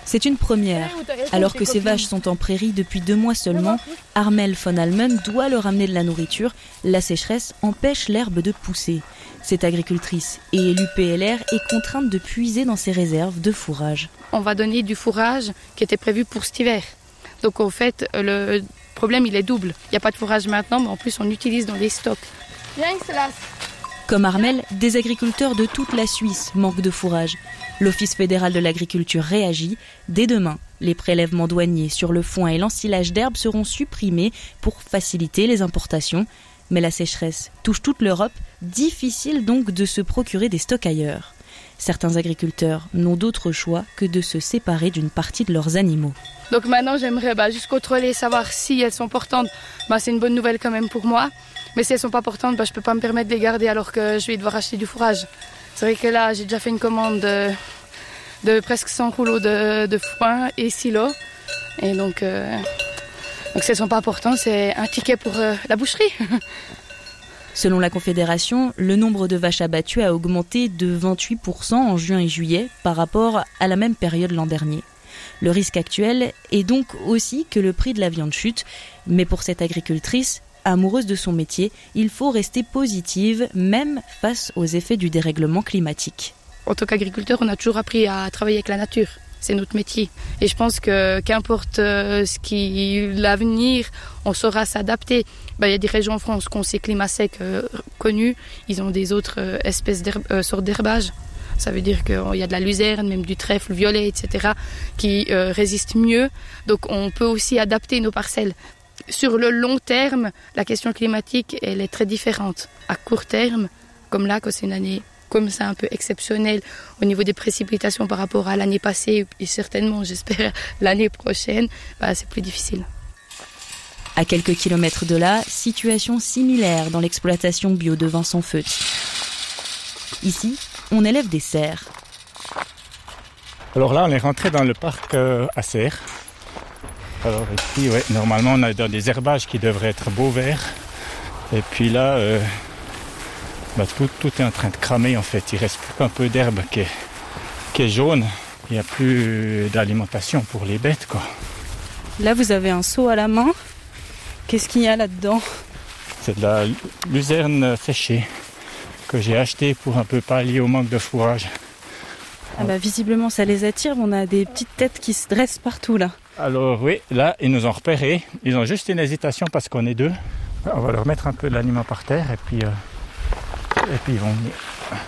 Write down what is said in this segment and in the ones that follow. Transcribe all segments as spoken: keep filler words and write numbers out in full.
C'est une première. Alors que ces vaches sont en prairie depuis deux mois seulement, Armelle von Almen doit leur amener de la nourriture. La sécheresse empêche l'herbe de pousser. Cette agricultrice et élue P L R est contrainte de puiser dans ses réserves de fourrage. On va donner du fourrage qui était prévu pour cet hiver. Donc en fait, le problème il est double. Il n'y a pas de fourrage maintenant, mais en plus on utilise dans les stocks. Comme Armelle, des agriculteurs de toute la Suisse manquent de fourrage. L'Office fédéral de l'agriculture réagit. Dès demain, les prélèvements douaniers sur le foin et l'ensilage d'herbe seront supprimés pour faciliter les importations. Mais la sécheresse touche toute l'Europe, difficile donc de se procurer des stocks ailleurs. Certains agriculteurs n'ont d'autre choix que de se séparer d'une partie de leurs animaux. Donc maintenant j'aimerais bah, juste contrôler, savoir si elles sont portantes. Bah, c'est une bonne nouvelle quand même pour moi. Mais si elles ne sont pas portantes, bah, je ne peux pas me permettre de les garder alors que je vais devoir acheter du fourrage. C'est vrai que là j'ai déjà fait une commande de, de presque cent rouleaux de, de foin et silos. Et donc, euh, donc si elles ne sont pas portantes, c'est un ticket pour euh, la boucherie. Selon la Confédération, le nombre de vaches abattues a augmenté de vingt-huit pour cent en juin et juillet par rapport à la même période l'an dernier. Le risque actuel est donc aussi que le prix de la viande chute. Mais pour cette agricultrice, amoureuse de son métier, il faut rester positive, même face aux effets du dérèglement climatique. En tant qu'agriculteur, on a toujours appris à travailler avec la nature. C'est notre métier. Et je pense que qu'importe ce qui l'avenir, on saura s'adapter. Ben, il y a des régions en France qui ont ces climats secs euh, connus. Ils ont des autres euh, espèces d'herbe, euh, sortes d'herbage. Ça veut dire qu'il y a de la luzerne, même du trèfle violet, et cetera, qui euh, résistent mieux. Donc on peut aussi adapter nos parcelles. Sur le long terme, la question climatique, elle est très différente. À court terme, comme là, quand c'est une année comme ça un peu exceptionnelle au niveau des précipitations par rapport à l'année passée et certainement, j'espère, l'année prochaine, bah, c'est plus difficile. À quelques kilomètres de là, situation similaire dans l'exploitation bio de Vincent Feutz. Ici, on élève des cerfs. Alors là, on est rentré dans le parc euh, à cerfs. Alors ici, ouais, normalement, on a des herbages qui devraient être beaux verts. Et puis là, euh, bah, tout, tout est en train de cramer en fait. Il reste plus qu'un peu d'herbe qui est, qui est jaune. Il n'y a plus d'alimentation pour les bêtes, quoi. Là, vous avez un seau à la main. Qu'est-ce qu'il y a là-dedans ? C'est de la luzerne séchée que j'ai achetée pour un peu pallier au manque de fourrage. Ah bah, visiblement, ça les attire. On a des petites têtes qui se dressent partout là. Alors oui, là, ils nous ont repérés. Ils ont juste une hésitation parce qu'on est deux. On va leur mettre un peu d'aliment par terre et puis, euh, et puis ils vont venir.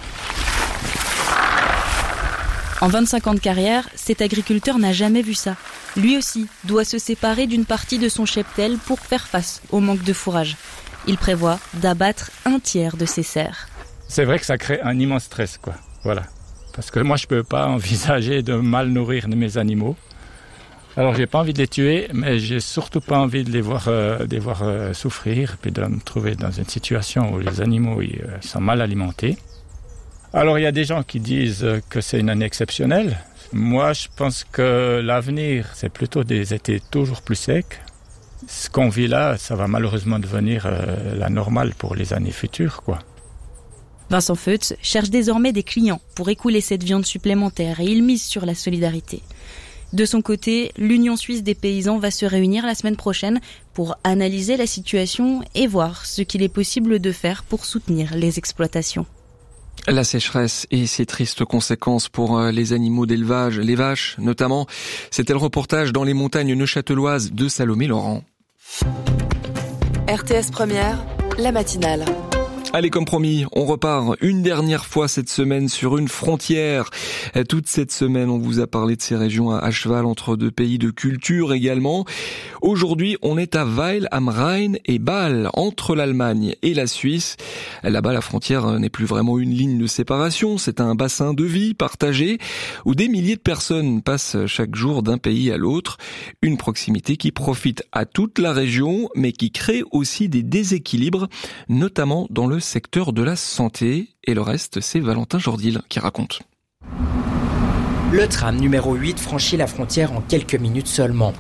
En vingt-cinq ans de carrière, cet agriculteur n'a jamais vu ça. Lui aussi doit se séparer d'une partie de son cheptel pour faire face au manque de fourrage. Il prévoit d'abattre un tiers de ses cerfs. C'est vrai que ça crée un immense stress, quoi. Voilà. Parce que moi, je ne peux pas envisager de mal nourrir mes animaux. Alors, j'ai pas envie de les tuer, mais j'ai surtout pas envie de les voir, euh, de les voir euh, souffrir, puis de me trouver dans une situation où les animaux ils, euh, sont mal alimentés. Alors, il y a des gens qui disent que c'est une année exceptionnelle. Moi, je pense que l'avenir, c'est plutôt des étés toujours plus secs. Ce qu'on vit là, ça va malheureusement devenir euh, la normale pour les années futures, quoi. Vincent Feutz cherche désormais des clients pour écouler cette viande supplémentaire et il mise sur la solidarité. De son côté, l'Union suisse des paysans va se réunir la semaine prochaine pour analyser la situation et voir ce qu'il est possible de faire pour soutenir les exploitations. La sécheresse et ses tristes conséquences pour les animaux d'élevage, les vaches notamment. C'était le reportage dans les montagnes neuchâteloises de Salomé Laurent. R T S Première, la matinale. Allez, comme promis, on repart une dernière fois cette semaine sur une frontière. Toute cette semaine, on vous a parlé de ces régions à cheval entre deux pays de culture également. Aujourd'hui, on est à Weil am Rhein et Bâle, entre l'Allemagne et la Suisse. Là-bas, la frontière n'est plus vraiment une ligne de séparation, c'est un bassin de vie partagé où des milliers de personnes passent chaque jour d'un pays à l'autre. Une proximité qui profite à toute la région, mais qui crée aussi des déséquilibres, notamment dans le secteur de la santé. Et le reste, c'est Valentin Jordil qui raconte. Le tram numéro huit franchit la frontière en quelques minutes seulement.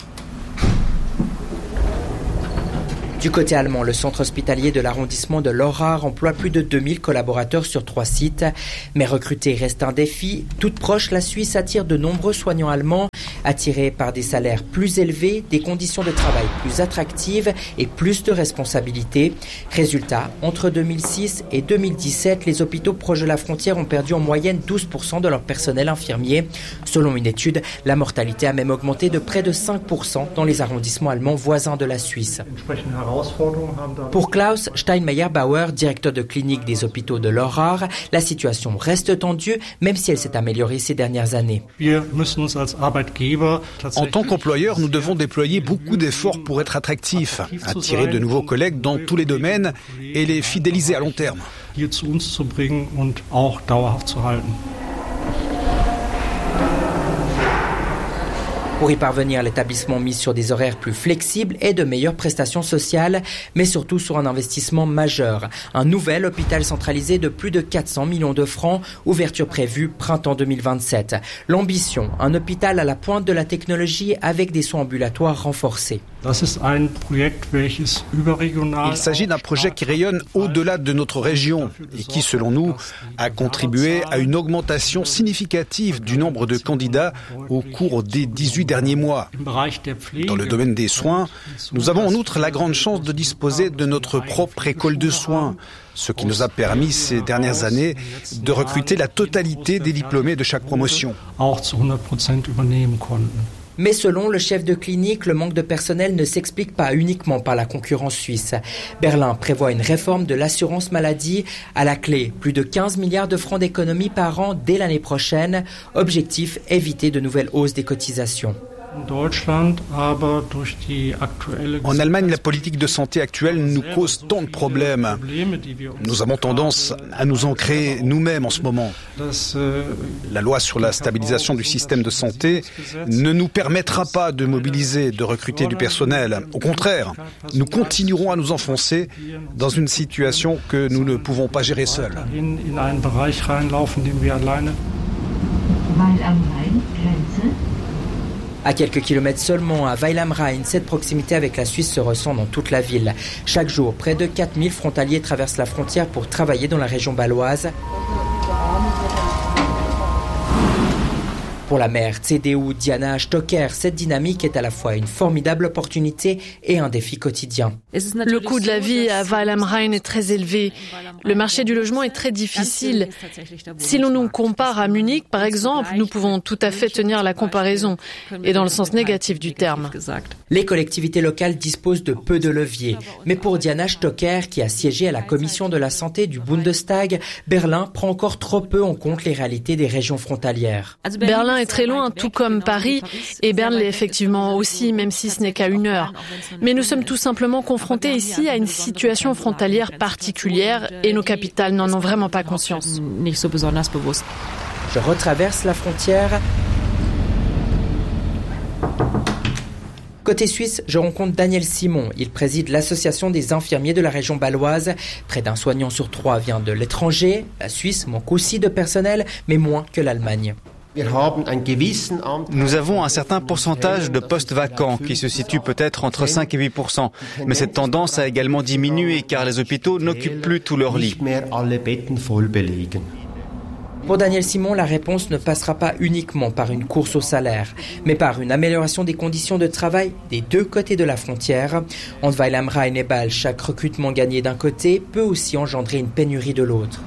Du côté allemand, le centre hospitalier de l'arrondissement de Lorrain emploie plus de deux mille collaborateurs sur trois sites. Mais recruter reste un défi. Toute proche, la Suisse attire de nombreux soignants allemands. attirés par des salaires plus élevés, des conditions de travail plus attractives et plus de responsabilités. Résultat, entre deux mille six et deux mille dix-sept, les hôpitaux proches de la frontière ont perdu en moyenne douze pour cent de leur personnel infirmier. Selon une étude, la mortalité a même augmenté de près de cinq pour cent dans les arrondissements allemands voisins de la Suisse. Pour Klaus Steinmeier-Bauer, directeur de clinique des hôpitaux de l'Orare, la situation reste tendue, même si elle s'est améliorée ces dernières années. En tant qu'employeur, nous devons déployer beaucoup d'efforts pour être attractifs, attirer de nouveaux collègues dans tous les domaines et les fidéliser à long terme. Pour y parvenir, l'établissement mise sur des horaires plus flexibles et de meilleures prestations sociales, mais surtout sur un investissement majeur. Un nouvel hôpital centralisé de plus de quatre cents millions de francs, ouverture prévue printemps deux mille vingt-sept. L'ambition, un hôpital à la pointe de la technologie avec des soins ambulatoires renforcés. Il s'agit d'un projet qui rayonne au-delà de notre région et qui, selon nous, a contribué à une augmentation significative du nombre de candidats au cours des dix-huit derniers mois. Dans le domaine des soins, nous avons en outre la grande chance de disposer de notre propre école de soins, ce qui nous a permis ces dernières années de recruter la totalité des diplômés de chaque promotion. Mais selon le chef de clinique, le manque de personnel ne s'explique pas uniquement par la concurrence suisse. Berlin prévoit une réforme de l'assurance maladie. À la clé, plus de quinze milliards de francs d'économie par an dès l'année prochaine. Objectif, éviter de nouvelles hausses des cotisations. En Allemagne, la politique de santé actuelle nous cause tant de problèmes. Nous avons tendance à nous en créer nous-mêmes en ce moment. La loi sur la stabilisation du système de santé ne nous permettra pas de mobiliser, de recruter du personnel. Au contraire, nous continuerons à nous enfoncer dans une situation que nous ne pouvons pas gérer seuls. À quelques kilomètres seulement, à Weil am Rhein, cette proximité avec la Suisse se ressent dans toute la ville. Chaque jour, près de quatre mille frontaliers traversent la frontière pour travailler dans la région bâloise. Pour la mère C D U Diana Stocker, cette dynamique est à la fois une formidable opportunité et un défi quotidien. Le coût de la vie à Weil am Rhein est très élevé. Le marché du logement est très difficile. Si l'on nous compare à Munich, par exemple, nous pouvons tout à fait tenir la comparaison, et dans le sens négatif du terme. Les collectivités locales disposent de peu de leviers. Mais pour Diana Stocker, qui a siégé à la commission de la santé du Bundestag, Berlin prend encore trop peu en compte les réalités des régions frontalières. Berlin est très loin, tout comme Paris, et Berne l'est effectivement aussi, même si ce n'est qu'à une heure. Mais nous sommes tout simplement confrontés ici à une situation frontalière particulière, et nos capitales n'en ont vraiment pas conscience. Je retraverse la frontière. Côté suisse, je rencontre Daniel Simon. Il préside l'association des infirmiers de la région bâloise. Près d'un soignant sur trois vient de l'étranger. La Suisse manque aussi de personnel, mais moins que l'Allemagne. Nous avons un certain pourcentage de postes vacants qui se situe peut-être entre cinq et huit pour cent. Mais cette tendance a également diminué car les hôpitaux n'occupent plus tous leurs lits. Pour Daniel Simon, la réponse ne passera pas uniquement par une course au salaire, mais par une amélioration des conditions de travail des deux côtés de la frontière. Entre Weil am Rhein et Bâle, chaque recrutement gagné d'un côté peut aussi engendrer une pénurie de l'autre.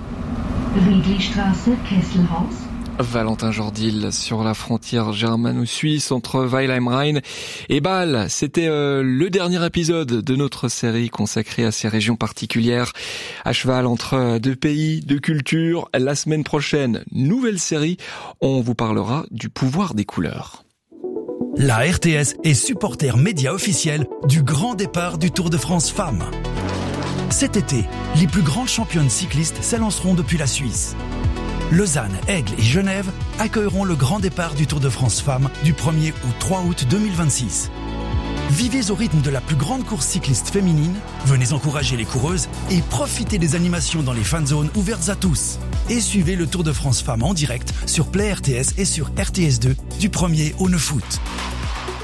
Valentin Jordil sur la frontière germano-suisse entre Weil am Rhein et Bâle. C'était euh, le dernier épisode de notre série consacrée à ces régions particulières. À cheval entre deux pays, deux cultures. La semaine prochaine, nouvelle série. On vous parlera du pouvoir des couleurs. La R T S est supporter média officiel du grand départ du Tour de France Femmes. Cet été, les plus grandes championnes cyclistes s'élanceront depuis la Suisse. Lausanne, Aigle et Genève accueilleront le grand départ du Tour de France Femmes du premier au trois août deux mille vingt-six. Vivez au rythme de la plus grande course cycliste féminine, venez encourager les coureuses et profitez des animations dans les fan zones ouvertes à tous. Et suivez le Tour de France Femmes en direct sur Play R T S et sur R T S deux du premier au neuf août.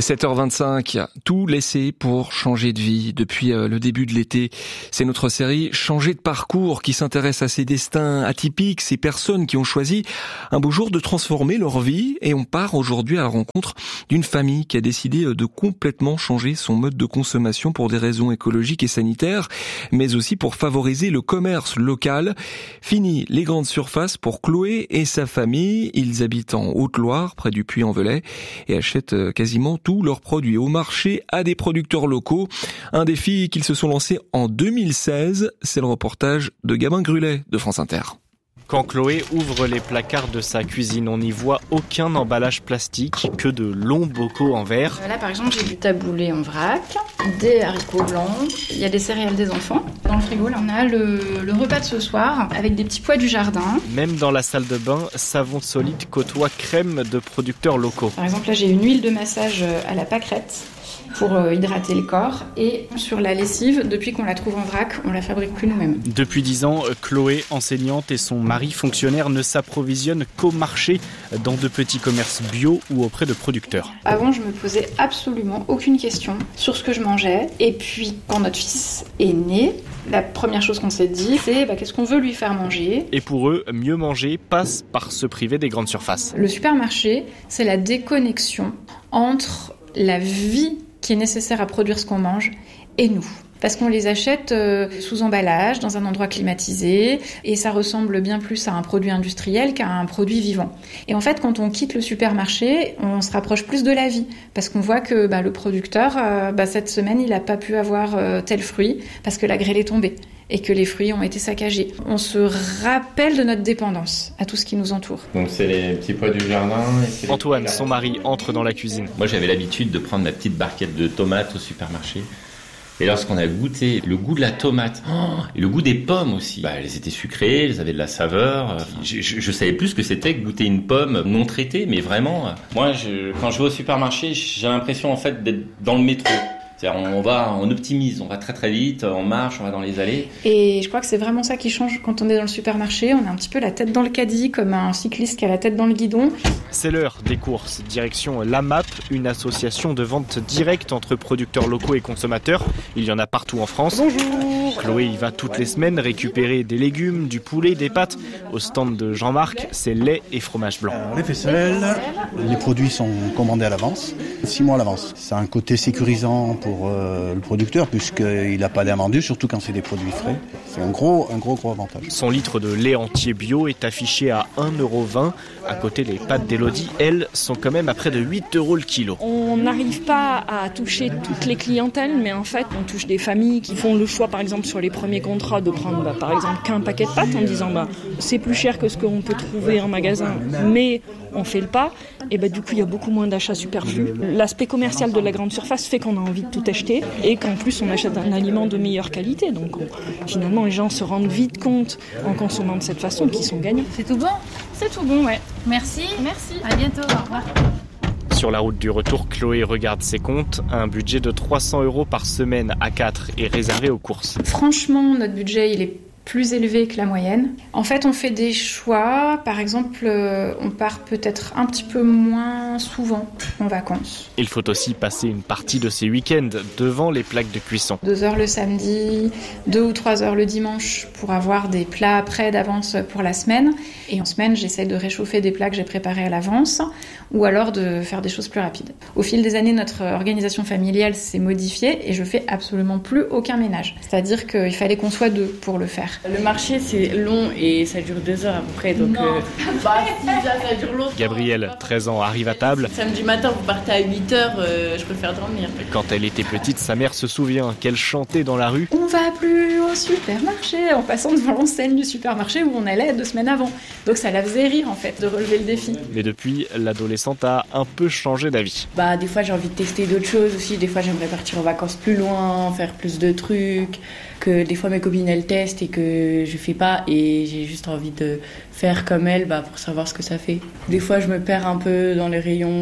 sept heures vingt-cinq, tout laisser pour changer de vie depuis le début de l'été. C'est notre série Changer de parcours qui s'intéresse à ces destins atypiques, ces personnes qui ont choisi un beau jour de transformer leur vie. Et on part aujourd'hui à la rencontre d'une famille qui a décidé de complètement changer son mode de consommation pour des raisons écologiques et sanitaires, mais aussi pour favoriser le commerce local. Fini les grandes surfaces pour Chloé et sa famille. Ils habitent en Haute-Loire, près du Puy-en-Velay, et achètent quasiment tous leurs produits au marché à des producteurs locaux. Un défi qu'ils se sont lancés en deux mille seize. C'est le reportage de Gabin Grulet de France Inter. Quand Chloé ouvre les placards de sa cuisine, on n'y voit aucun emballage plastique, que de longs bocaux en verre. Là, par exemple, j'ai du taboulé en vrac, des haricots blancs, il y a des céréales des enfants. Dans le frigo, là, on a le, le repas de ce soir avec des petits pois du jardin. Même dans la salle de bain, Savon Solide côtoie crème de producteurs locaux. Par exemple, là, j'ai une huile de massage à la pâquerette pour hydrater le corps. Et sur la lessive, depuis qu'on la trouve en vrac, on la fabrique plus nous-mêmes. Depuis dix ans, Chloé, enseignante, et son mari, fonctionnaire, ne s'approvisionnent qu'au marché, dans de petits commerces bio ou auprès de producteurs. Avant, je me posais absolument aucune question sur ce que je mangeais. Et puis, quand notre fils est né, la première chose qu'on s'est dit, c'est bah, qu'est-ce qu'on veut lui faire manger. Et pour eux, mieux manger passe par se priver des grandes surfaces. Le supermarché, c'est la déconnexion entre la vie qui est nécessaire à produire ce qu'on mange, et nous. Parce qu'on les achète euh, sous emballage, dans un endroit climatisé, et ça ressemble bien plus à un produit industriel qu'à un produit vivant. Et en fait, quand on quitte le supermarché, on se rapproche plus de la vie, parce qu'on voit que bah, le producteur, euh, bah, cette semaine, il n'a pas pu avoir euh, tel fruit, parce que la grêle est tombée, et que les fruits ont été saccagés. On se rappelle de notre dépendance à tout ce qui nous entoure. Donc c'est les petits pois du jardin. Et c'est Antoine, son mari, entre dans la cuisine. Moi j'avais l'habitude de prendre ma petite barquette de tomates au supermarché. Et lorsqu'on a goûté le goût de la tomate, oh, et le goût des pommes aussi, bah, elles étaient sucrées, elles avaient de la saveur. Je, je, je savais plus ce que c'était que goûter une pomme non traitée, mais vraiment. Moi, je, quand je vais au supermarché, j'ai l'impression en fait d'être dans le métro. C'est-à-dire on va, on optimise, on va très très vite, on marche, on va dans les allées. Et je crois que c'est vraiment ça qui change quand on est dans le supermarché. On a un petit peu la tête dans le caddie, comme un cycliste qui a la tête dans le guidon. C'est l'heure des courses. Direction l'A M A P, une association de vente directe entre producteurs locaux et consommateurs. Il y en a partout en France. Bonjour. Chloé y va toutes les semaines récupérer des légumes, du poulet, des pâtes. Au stand de Jean-Marc, c'est lait et fromage blanc. Alors, les faisselles, les produits sont commandés à l'avance, six mois à l'avance. C'est un côté sécurisant pour pour euh, le producteur puisqu'il n'a pas d'invendus, surtout quand c'est des produits frais. C'est un gros, un gros, gros avantage. Son litre de lait entier bio est affiché à un euro vingt. À côté, les pâtes d'Élodie, elles, sont quand même à près de huit euros le kilo. On n'arrive pas à toucher toutes les clientèles, mais en fait, on touche des familles qui font le choix, par exemple, sur les premiers contrats, de prendre, bah, par exemple, qu'un paquet de pâtes en disant bah, c'est plus cher que ce qu'on peut trouver en magasin, mais on fait le pas. Et bah, du coup, il y a beaucoup moins d'achats superflus. L'aspect commercial de la grande surface fait qu'on a envie de tout acheter et qu'en plus, on achète un aliment de meilleure qualité. Donc, on, finalement, les gens se rendent vite compte, en consommant de cette façon, qu'ils sont gagnants. C'est tout bon ? C'est tout bon, ouais. Merci. Merci. À bientôt. Au revoir. Sur la route du retour, Chloé regarde ses comptes. Un budget de trois cents euros par semaine à quatre est réservé aux courses. Franchement, notre budget, il est plus élevé que la moyenne. En fait, on fait des choix. Par exemple, euh, on part peut-être un petit peu moins souvent en vacances. Il faut aussi passer une partie de ses week-ends devant les plaques de cuisson. Deux heures le samedi, deux ou trois heures le dimanche pour avoir des plats prêts d'avance pour la semaine. Et en semaine, j'essaie de réchauffer des plats que j'ai préparés à l'avance ou alors de faire des choses plus rapides. Au fil des années, notre organisation familiale s'est modifiée et je fais absolument plus aucun ménage. C'est-à-dire qu'il fallait qu'on soit deux pour le faire. Le marché, c'est long et ça dure deux heures à peu près. Donc, euh... bah, si, ça, ça dure longtemps. Gabrielle, treize ans, arrive à table. Samedi matin, vous partez à huit heures, euh, je préfère dormir. Quand elle était petite, sa mère se souvient qu'elle chantait dans la rue. On va plus au supermarché, en passant devant l'enseigne du supermarché où on allait deux semaines avant. Donc ça la faisait rire en fait, de relever le défi. Mais depuis, l'adolescente a un peu changé d'avis. Bah, des fois, j'ai envie de tester d'autres choses aussi. Des fois, j'aimerais partir en vacances plus loin, faire plus de trucs. Que des fois mes copines elles testent et que je fais pas et j'ai juste envie de faire comme elles bah, pour savoir ce que ça fait. Des fois je me perds un peu dans les rayons. Enfin, il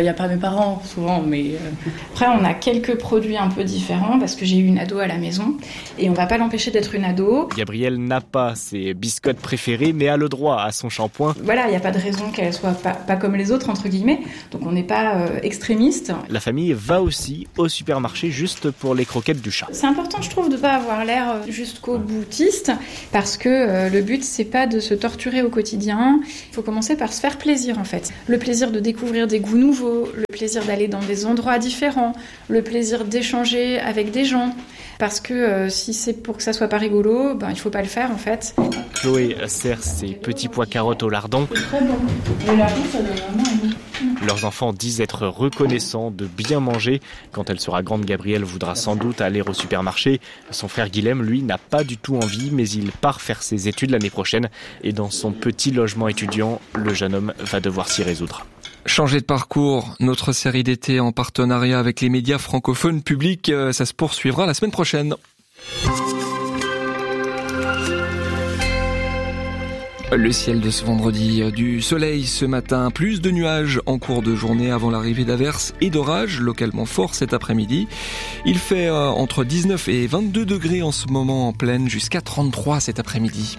n'y a pas mes parents souvent, mais euh... après on a quelques produits un peu différents parce que j'ai eu une ado à la maison et on va pas l'empêcher d'être une ado. Gabrielle n'a pas ses biscottes préférées mais a le droit à son shampoing. Voilà, il n'y a pas de raison qu'elle soit pas, pas comme les autres entre guillemets, donc on n'est pas euh, extrémiste. La famille va aussi au supermarché juste pour les croquettes du chat. C'est important je trouve de pas avoir l'air jusqu'au boutiste parce que euh, le but c'est pas de se torturer au quotidien, il faut commencer par se faire plaisir en fait. Le plaisir de découvrir des goûts nouveaux, le plaisir d'aller dans des endroits différents, le plaisir d'échanger avec des gens. Parce que euh, si c'est pour que ça soit pas rigolo, ben il faut pas le faire en fait. Chloé sert ses petits pois carottes au lardon. C'est très bon. Le lardon, ça donne vraiment un goût. Leurs enfants disent être reconnaissants de bien manger. Quand elle sera grande, Gabrielle voudra sans doute aller au supermarché. Son frère Guilhem, lui, n'a pas du tout envie, mais il part faire ses études l'année prochaine. Et dans son petit logement étudiant, le jeune homme va devoir s'y résoudre. Changer de parcours, notre série d'été en partenariat avec les médias francophones publics, ça se poursuivra la semaine prochaine. Le ciel de ce vendredi, du soleil ce matin, plus de nuages en cours de journée avant l'arrivée d'averses et d'orages localement forts cet après-midi. Il fait entre dix-neuf et vingt-deux degrés en ce moment en plaine, jusqu'à trente-trois cet après-midi.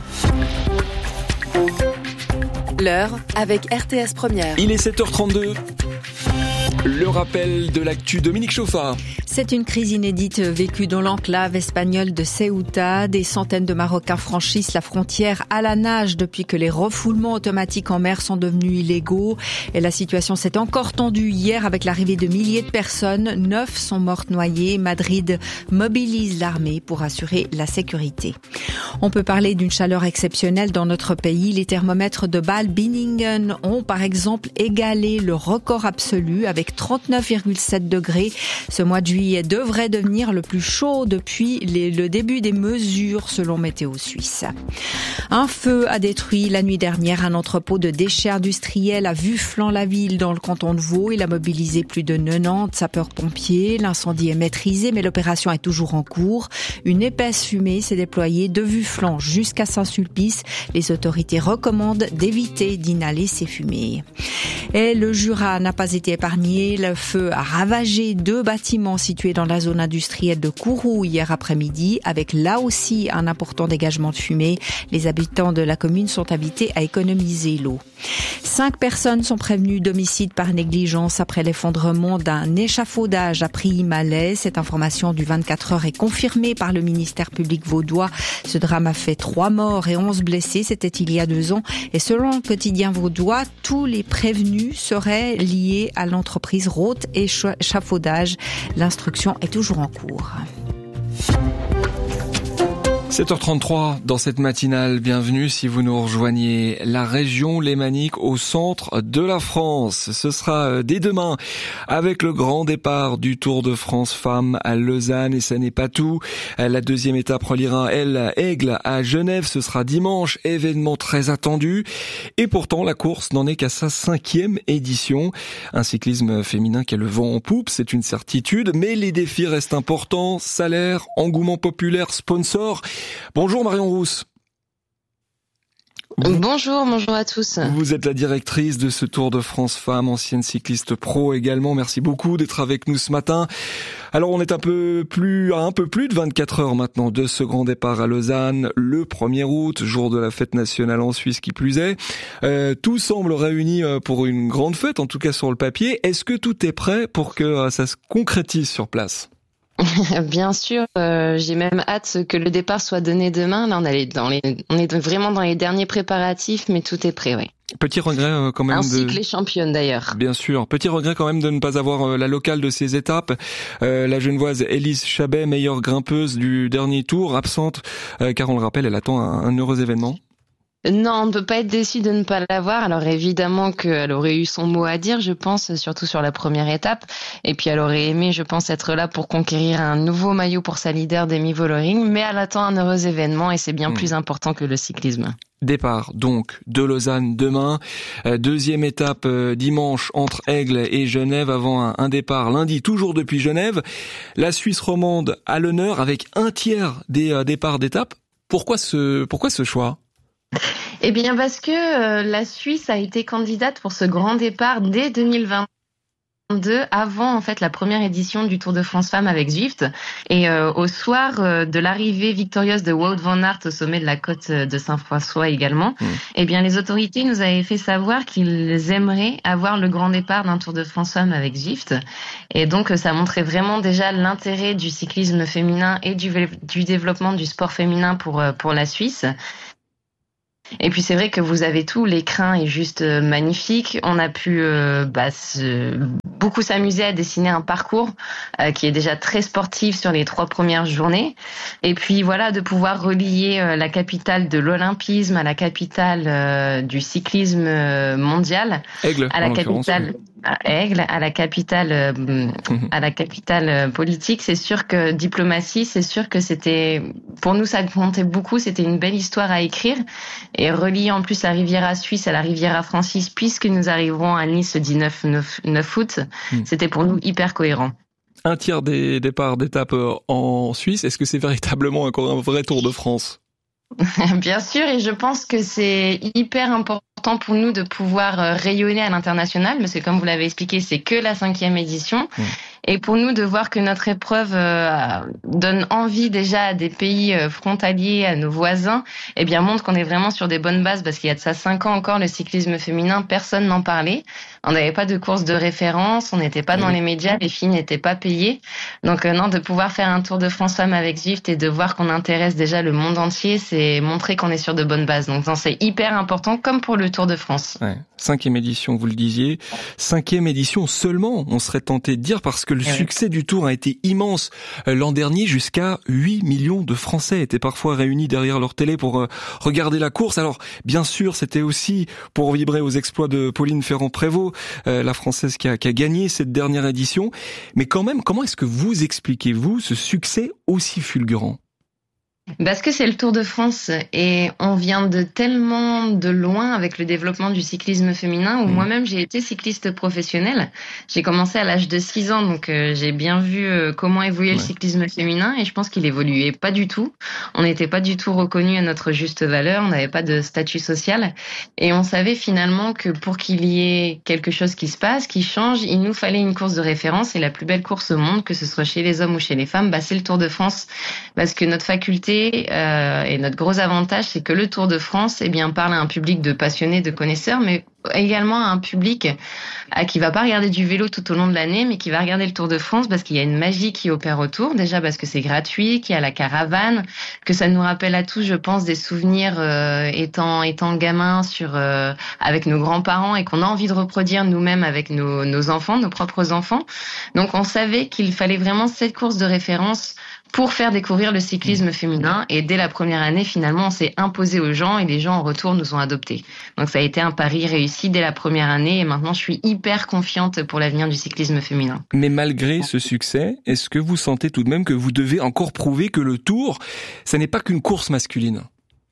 L'heure avec R T S Première. Il est sept heures trente-deux. Le rappel de l'actu, Dominique Chauffat. C'est une crise inédite vécue dans l'enclave espagnole de Ceuta. Des centaines de Marocains franchissent la frontière à la nage depuis que les refoulements automatiques en mer sont devenus illégaux. Et la situation s'est encore tendue hier avec l'arrivée de milliers de personnes. Neuf sont mortes noyées. Madrid mobilise l'armée pour assurer la sécurité. On peut parler d'une chaleur exceptionnelle dans notre pays. Les thermomètres de Bâle-Binningen ont par exemple égalé le record absolu avec trente-neuf virgule sept degrés. Ce mois de juillet devrait devenir le plus chaud depuis les, le début des mesures selon Météo Suisse. Un feu a détruit la nuit dernière un entrepôt de déchets industriels à Vufflan-la-Ville dans le canton de Vaud. Il a mobilisé plus de quatre-vingt-dix sapeurs-pompiers. L'incendie est maîtrisé mais l'opération est toujours en cours. Une épaisse fumée s'est déployée de Vufflan jusqu'à Saint-Sulpice. Les autorités recommandent d'éviter d'inhaler ces fumées. Et le Jura n'a pas été épargné. Le feu a ravagé deux bâtiments situés dans la zone industrielle de Kourou hier après-midi, avec là aussi un important dégagement de fumée. Les habitants de la commune sont invités à économiser l'eau. Cinq personnes sont prévenues d'homicide par négligence après l'effondrement d'un échafaudage à Prix-Malais. Cette information du vingt-quatre heures est confirmée par le ministère public vaudois. Ce drame a fait trois morts et onze blessés. C'était il y a deux ans. Et selon le quotidien vaudois, tous les prévenus seraient liés à l'entreprise Roth Échafaudage. L'instruction est toujours en cours. sept heures trente-trois dans cette matinale, bienvenue si vous nous rejoignez. La région lémanique au centre de la France. Ce sera dès demain avec le grand départ du Tour de France Femmes à Lausanne et ça n'est pas tout. La deuxième étape reliera elle Aigle à Genève. Ce sera dimanche, événement très attendu. Et pourtant la course n'en est qu'à sa cinquième édition. Un cyclisme féminin qui a le vent en poupe, c'est une certitude. Mais les défis restent importants. Salaire, engouement populaire, sponsors. Bonjour Marion Rousse. Bonjour, bonjour à tous. Vous êtes la directrice de ce Tour de France Femmes, ancienne cycliste pro également. Merci beaucoup d'être avec nous ce matin. Alors on est un peu plus, à un peu plus de vingt-quatre heures maintenant de ce grand départ à Lausanne, le premier août, jour de la fête nationale en Suisse qui plus est. Euh, tout semble réuni pour une grande fête, en tout cas sur le papier. Est-ce que tout est prêt pour que ça se concrétise sur place ? Bien sûr, euh, j'ai même hâte que le départ soit donné demain. Là, on est, dans les, on est vraiment dans les derniers préparatifs, mais tout est prêt, oui. Petit regret euh, quand même. Ainsi de... que les championnes d'ailleurs. Bien sûr. Petit regret quand même de ne pas avoir euh, la locale de ces étapes. Euh, la Genevoise Élise Chabet, meilleure grimpeuse du dernier tour, absente, euh, car on le rappelle, elle attend un, un heureux événement. Non, on ne peut pas être déçu de ne pas l'avoir. Alors évidemment qu'elle aurait eu son mot à dire, je pense, surtout sur la première étape. Et puis elle aurait aimé, je pense, être là pour conquérir un nouveau maillot pour sa leader Demi Vollering. Mais elle attend un heureux événement et c'est bien mmh. plus important que le cyclisme. Départ donc de Lausanne demain, euh, deuxième étape euh, dimanche entre Aigle et Genève avant un, un départ lundi toujours depuis Genève. La Suisse romande à l'honneur avec un tiers des euh, départs d'étape. Pourquoi ce, pourquoi ce choix ? Eh bien parce que euh, la Suisse a été candidate pour ce grand départ dès deux mille vingt. deux, avant en fait la première édition du Tour de France Femmes avec Zwift, et euh, au soir euh, de l'arrivée victorieuse de Wout van Aert au sommet de la côte de Saint-François également, mmh. eh bien les autorités nous avaient fait savoir qu'ils aimeraient avoir le grand départ d'un Tour de France Femmes avec Zwift, et donc ça montrait vraiment déjà l'intérêt du cyclisme féminin et du, du développement du sport féminin pour pour la Suisse. Et puis c'est vrai que vous avez tout, l'écrin est juste magnifique. On a pu euh, bah, se, beaucoup s'amuser à dessiner un parcours euh, qui est déjà très sportif sur les trois premières journées. Et puis voilà, de pouvoir relier euh, la capitale de l'olympisme à la capitale euh, du cyclisme mondial, Aigle, à la capitale à Aigle, à la capitale euh, mmh. à la capitale politique. C'est sûr que diplomatie, c'est sûr que c'était pour nous ça comptait beaucoup. C'était une belle histoire à écrire. Et relier en plus la Riviera suisse à la Riviera Francis, puisque nous arriverons à Nice le dix-neuf août, mmh. c'était pour nous hyper cohérent. Un tiers des départs d'étape en Suisse, est-ce que c'est véritablement encore un vrai Tour de France ? Bien sûr, et je pense que c'est hyper important pour nous de pouvoir rayonner à l'international, parce que comme vous l'avez expliqué, c'est que la cinquième édition. Mmh. Et pour nous, de voir que notre épreuve euh, donne envie déjà à des pays euh, frontaliers, à nos voisins, eh bien montre qu'on est vraiment sur des bonnes bases, parce qu'il y a de ça cinq ans encore, le cyclisme féminin, personne n'en parlait. On n'avait pas de course de référence, on n'était pas dans les médias, les filles n'étaient pas payées. Donc euh, non, de pouvoir faire un Tour de France Femmes avec Zwift et de voir qu'on intéresse déjà le monde entier, c'est montrer qu'on est sur de bonnes bases. Donc non, c'est hyper important, comme pour le Tour de France. Ouais. Cinquième édition, vous le disiez. Cinquième édition seulement, on serait tenté de dire, parce que le succès du Tour a été immense. L'an dernier, jusqu'à huit millions de Français étaient parfois réunis derrière leur télé pour regarder la course. Alors, bien sûr, c'était aussi pour vibrer aux exploits de Pauline Ferrand-Prévot, la Française qui a, qui a gagné cette dernière édition. Mais quand même, comment est-ce que vous expliquez, vous, ce succès aussi fulgurant ? Parce que c'est le Tour de France et on vient de tellement de loin avec le développement du cyclisme féminin où mmh. moi-même j'ai été cycliste professionnelle. J'ai commencé à l'âge de six ans, donc euh, j'ai bien vu euh, comment évoluait ouais. le cyclisme féminin, et je pense qu'il évoluait pas du tout. On n'était pas du tout reconnus à notre juste valeur, on n'avait pas de statut social, et on savait finalement que pour qu'il y ait quelque chose qui se passe, qui change, il nous fallait une course de référence, et la plus belle course au monde, que ce soit chez les hommes ou chez les femmes, bah, c'est le Tour de France, parce que notre faculté Euh, et notre gros avantage, c'est que le Tour de France, eh bien, parle à un public de passionnés, de connaisseurs, mais également à un public à qui va pas regarder du vélo tout au long de l'année, mais qui va regarder le Tour de France parce qu'il y a une magie qui opère autour. Déjà parce que c'est gratuit, qu'il y a la caravane, que ça nous rappelle à tous, je pense, des souvenirs euh, étant étant gamin sur euh, avec nos grands-parents, et qu'on a envie de reproduire nous-mêmes avec nos, nos enfants, nos propres enfants. Donc on savait qu'il fallait vraiment cette course de référence pour faire découvrir le cyclisme féminin, et dès la première année, finalement, on s'est imposé aux gens, et les gens en retour nous ont adoptés. Donc ça a été un pari réussi dès la première année, et maintenant je suis hyper confiante pour l'avenir du cyclisme féminin. Mais malgré ce succès, est-ce que vous sentez tout de même que vous devez encore prouver que le Tour, ça n'est pas qu'une course masculine ?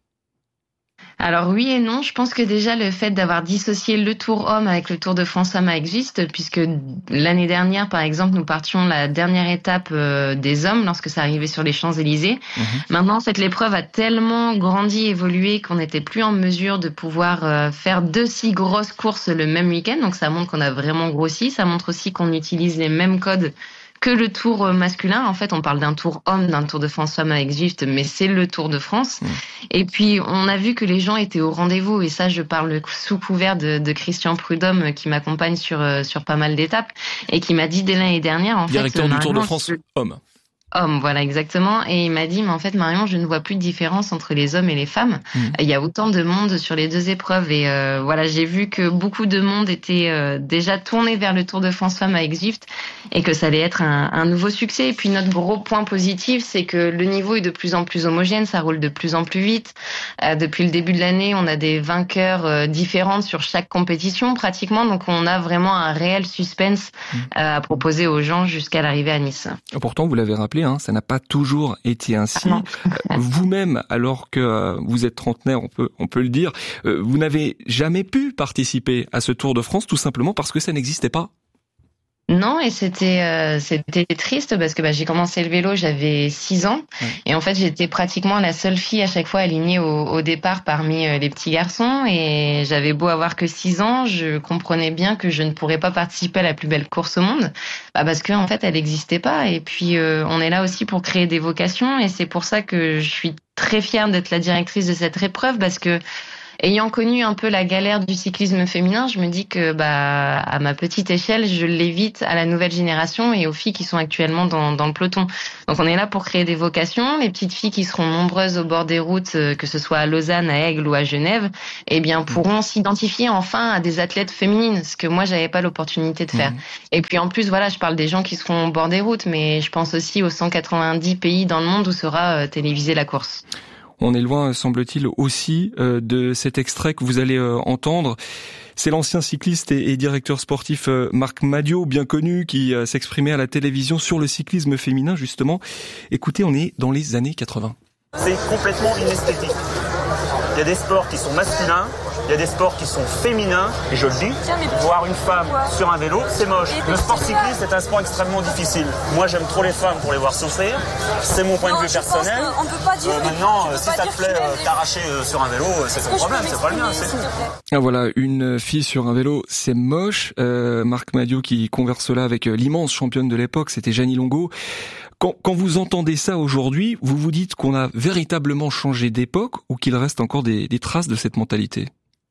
Alors oui et non, je pense que déjà le fait d'avoir dissocié le Tour homme avec le Tour de France Femmes existe, puisque l'année dernière, par exemple, nous partions la dernière étape euh, des hommes lorsque ça arrivait sur les Champs-Élysées. Mmh. Maintenant, en fait, l'épreuve a tellement grandi, évolué, qu'on n'était plus en mesure de pouvoir euh, faire deux si grosses courses le même week-end. Donc ça montre qu'on a vraiment grossi, ça montre aussi qu'on utilise les mêmes codes que le Tour masculin. En fait, on parle d'un Tour homme, d'un Tour de France Femmes avec Zwift, mais c'est le Tour de France. Mmh. Et puis, on a vu que les gens étaient au rendez-vous, et ça, je parle sous couvert de, de Christian Prudhomme, qui m'accompagne sur sur pas mal d'étapes, et qui m'a dit dès l'année dernière, en Directeur fait... Directeur du Tour de France homme. Homme, voilà, exactement. Et il m'a dit, mais en fait, Marion, je ne vois plus de différence entre les hommes et les femmes. Mmh. Il y a autant de monde sur les deux épreuves. Et euh, voilà, j'ai vu que beaucoup de monde était euh, déjà tourné vers le Tour de France Femmes avec Zwift, et que ça allait être un, un nouveau succès. Et puis, notre gros point positif, c'est que le niveau est de plus en plus homogène, ça roule de plus en plus vite. Euh, depuis le début de l'année, on a des vainqueurs euh, différents sur chaque compétition, pratiquement. Donc, on a vraiment un réel suspense mmh. euh, à proposer aux gens jusqu'à l'arrivée à Nice. Et pourtant, vous l'avez rappelé, Hein, ça n'a pas toujours été ainsi. Ah Vous-même, alors que vous êtes trentenaire, on peut, on peut le dire, euh, vous n'avez jamais pu participer à ce Tour de France, tout simplement parce que ça n'existait pas. Non, et c'était euh, c'était triste parce que bah, j'ai commencé le vélo, j'avais six ans, ouais. Et en fait j'étais pratiquement la seule fille à chaque fois alignée au, au départ parmi euh, les petits garçons, et j'avais beau avoir que six ans, je comprenais bien que je ne pourrais pas participer à la plus belle course au monde, bah, parce que en fait elle n'existait pas. Et puis euh, on est là aussi pour créer des vocations, et c'est pour ça que je suis très fière d'être la directrice de cette épreuve, parce que ayant connu un peu la galère du cyclisme féminin, je me dis que, bah, à ma petite échelle, je l'évite à la nouvelle génération et aux filles qui sont actuellement dans, dans le peloton. Donc, on est là pour créer des vocations. Les petites filles qui seront nombreuses au bord des routes, que ce soit à Lausanne, à Aigle ou à Genève, eh bien, pourront s'identifier enfin à des athlètes féminines, ce que moi, j'avais pas l'opportunité de faire. Mmh. Et puis, en plus, voilà, je parle des gens qui seront au bord des routes, mais je pense aussi aux cent quatre-vingt-dix pays dans le monde où sera euh, télévisée la course. On est loin, semble-t-il, aussi euh, de cet extrait que vous allez euh, entendre. C'est l'ancien cycliste et, et directeur sportif euh, Marc Madiot, bien connu, qui euh, s'exprimait à la télévision sur le cyclisme féminin, justement. Écoutez, on est dans les années quatre-vingts. C'est complètement inesthétique. Il y a des sports qui sont masculins, il y a des sports qui sont féminins, et je le dis, voir une femme sur un vélo, c'est moche. Le sport cycliste est un sport extrêmement difficile. Moi, j'aime trop les femmes pour les voir souffrir. C'est mon point non, de vue personnel. On peut pas dire, euh, maintenant, si ça te plaît euh, t'arracher euh, sur un vélo, c'est ton problème, c'est pas le mien, c'est tout. Ah, voilà, une fille sur un vélo, c'est moche. Euh, Marc Madiot qui converse là avec l'immense championne de l'époque, c'était Jeannie Longo. Quand, quand vous entendez ça aujourd'hui, vous vous dites qu'on a véritablement changé d'époque ou qu'il reste encore des, des traces de cette mentalité ?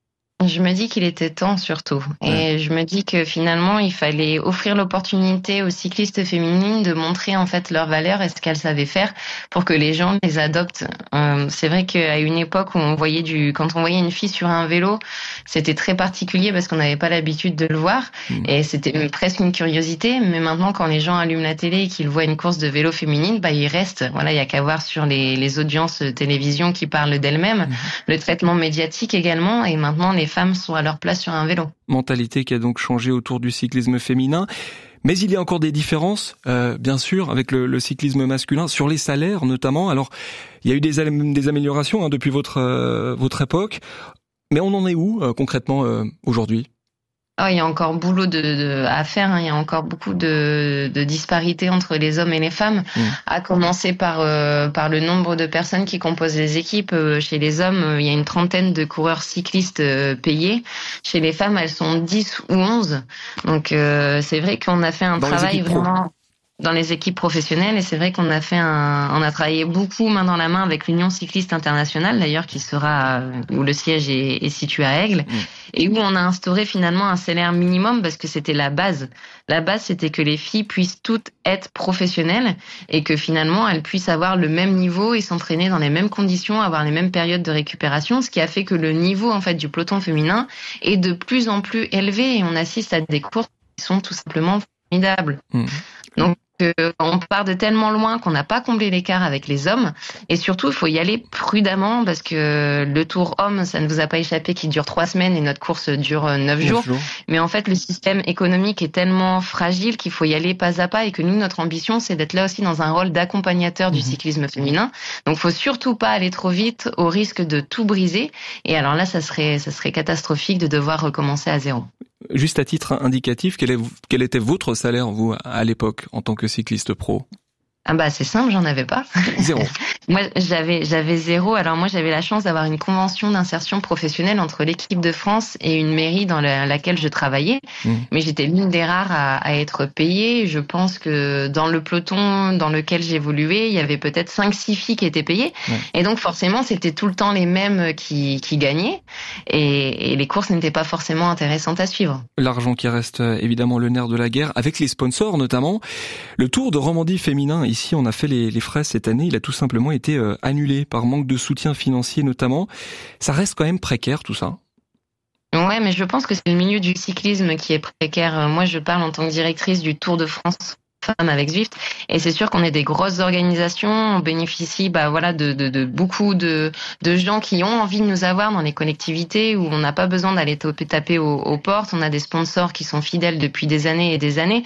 Je me dis qu'il était temps surtout. Ouais. Et je me dis que finalement, il fallait offrir l'opportunité aux cyclistes féminines de montrer en fait leur valeur et ce qu'elles savaient faire pour que les gens les adoptent. Euh, c'est vrai qu'à une époque où on voyait du, quand on voyait une fille sur un vélo, c'était très particulier parce qu'on n'avait pas l'habitude de le voir. Mmh. Et c'était presque une curiosité. Mais maintenant, quand les gens allument la télé et qu'ils voient une course de vélo féminine, bah, ils restent. Voilà, il y a qu'à voir sur les, les audiences télévision qui parlent d'elles-mêmes. Mmh. Le traitement médiatique également. Et maintenant, les femmes sont à leur place sur un vélo. Mentalité qui a donc changé autour du cyclisme féminin. Mais il y a encore des différences, euh, bien sûr, avec le, le cyclisme masculin, sur les salaires notamment. Alors, il y a eu des, des améliorations hein, depuis votre, euh, votre époque. Mais on en est où euh, concrètement euh, aujourd'hui ? Oh, il y a encore boulot de, de, à faire. Hein. Il y a encore beaucoup de, de disparités entre les hommes et les femmes. Mmh. À commencer par euh, par le nombre de personnes qui composent les équipes. Euh, chez les hommes, euh, il y a une trentaine de coureurs cyclistes euh, payés. Chez les femmes, elles sont dix ou onze. Donc euh, c'est vrai qu'on a fait un Dans travail vraiment dans les équipes professionnelles, et c'est vrai qu'on a fait un, on a travaillé beaucoup main dans la main avec l'Union cycliste internationale, d'ailleurs, qui sera, où le siège est, est situé à Aigle, mmh. et où on a instauré finalement un salaire minimum parce que c'était la base. La base, c'était que les filles puissent toutes être professionnelles et que finalement elles puissent avoir le même niveau et s'entraîner dans les mêmes conditions, avoir les mêmes périodes de récupération, ce qui a fait que le niveau en fait du peloton féminin est de plus en plus élevé et on assiste à des courses qui sont tout simplement formidables. Mmh. Donc Euh, on part de tellement loin qu'on n'a pas comblé l'écart avec les hommes, et surtout il faut y aller prudemment parce que le Tour Homme, ça ne vous a pas échappé, qui dure trois semaines et notre course dure neuf jours. jours. Mais en fait le système économique est tellement fragile qu'il faut y aller pas à pas, et que nous notre ambition c'est d'être là aussi dans un rôle d'accompagnateur mmh. du cyclisme féminin. Donc faut surtout pas aller trop vite au risque de tout briser. Et alors là ça serait ça serait catastrophique de devoir recommencer à zéro. Juste à titre indicatif, quel, est, quel était votre salaire, vous, à l'époque, en tant que cycliste pro ? Ah bah c'est simple, j'en avais pas. Zéro. Moi j'avais j'avais zéro. Alors moi j'avais la chance d'avoir une convention d'insertion professionnelle entre l'équipe de France et une mairie dans la, laquelle je travaillais. Mmh. Mais j'étais l'une des rares à, à être payée. Je pense que dans le peloton dans lequel j'évoluais, il y avait peut-être cinq six filles qui étaient payées. Mmh. Et donc forcément c'était tout le temps les mêmes qui qui gagnaient. Et, et les courses n'étaient pas forcément intéressantes à suivre. L'argent qui reste évidemment le nerf de la guerre, avec les sponsors notamment. Le Tour de Romandie féminin, ici on a fait les, les frais cette année, il a tout simplement été euh, annulé par manque de soutien financier notamment. Ça reste quand même précaire tout ça. Ouais, mais je pense que c'est le milieu du cyclisme qui est précaire. Moi je parle en tant que directrice du Tour de France femmes avec Zwift, et c'est sûr qu'on est des grosses organisations, on bénéficie bah voilà de, de, de beaucoup de, de gens qui ont envie de nous avoir dans les collectivités où on n'a pas besoin d'aller taper aux, aux portes. On a des sponsors qui sont fidèles depuis des années et des années.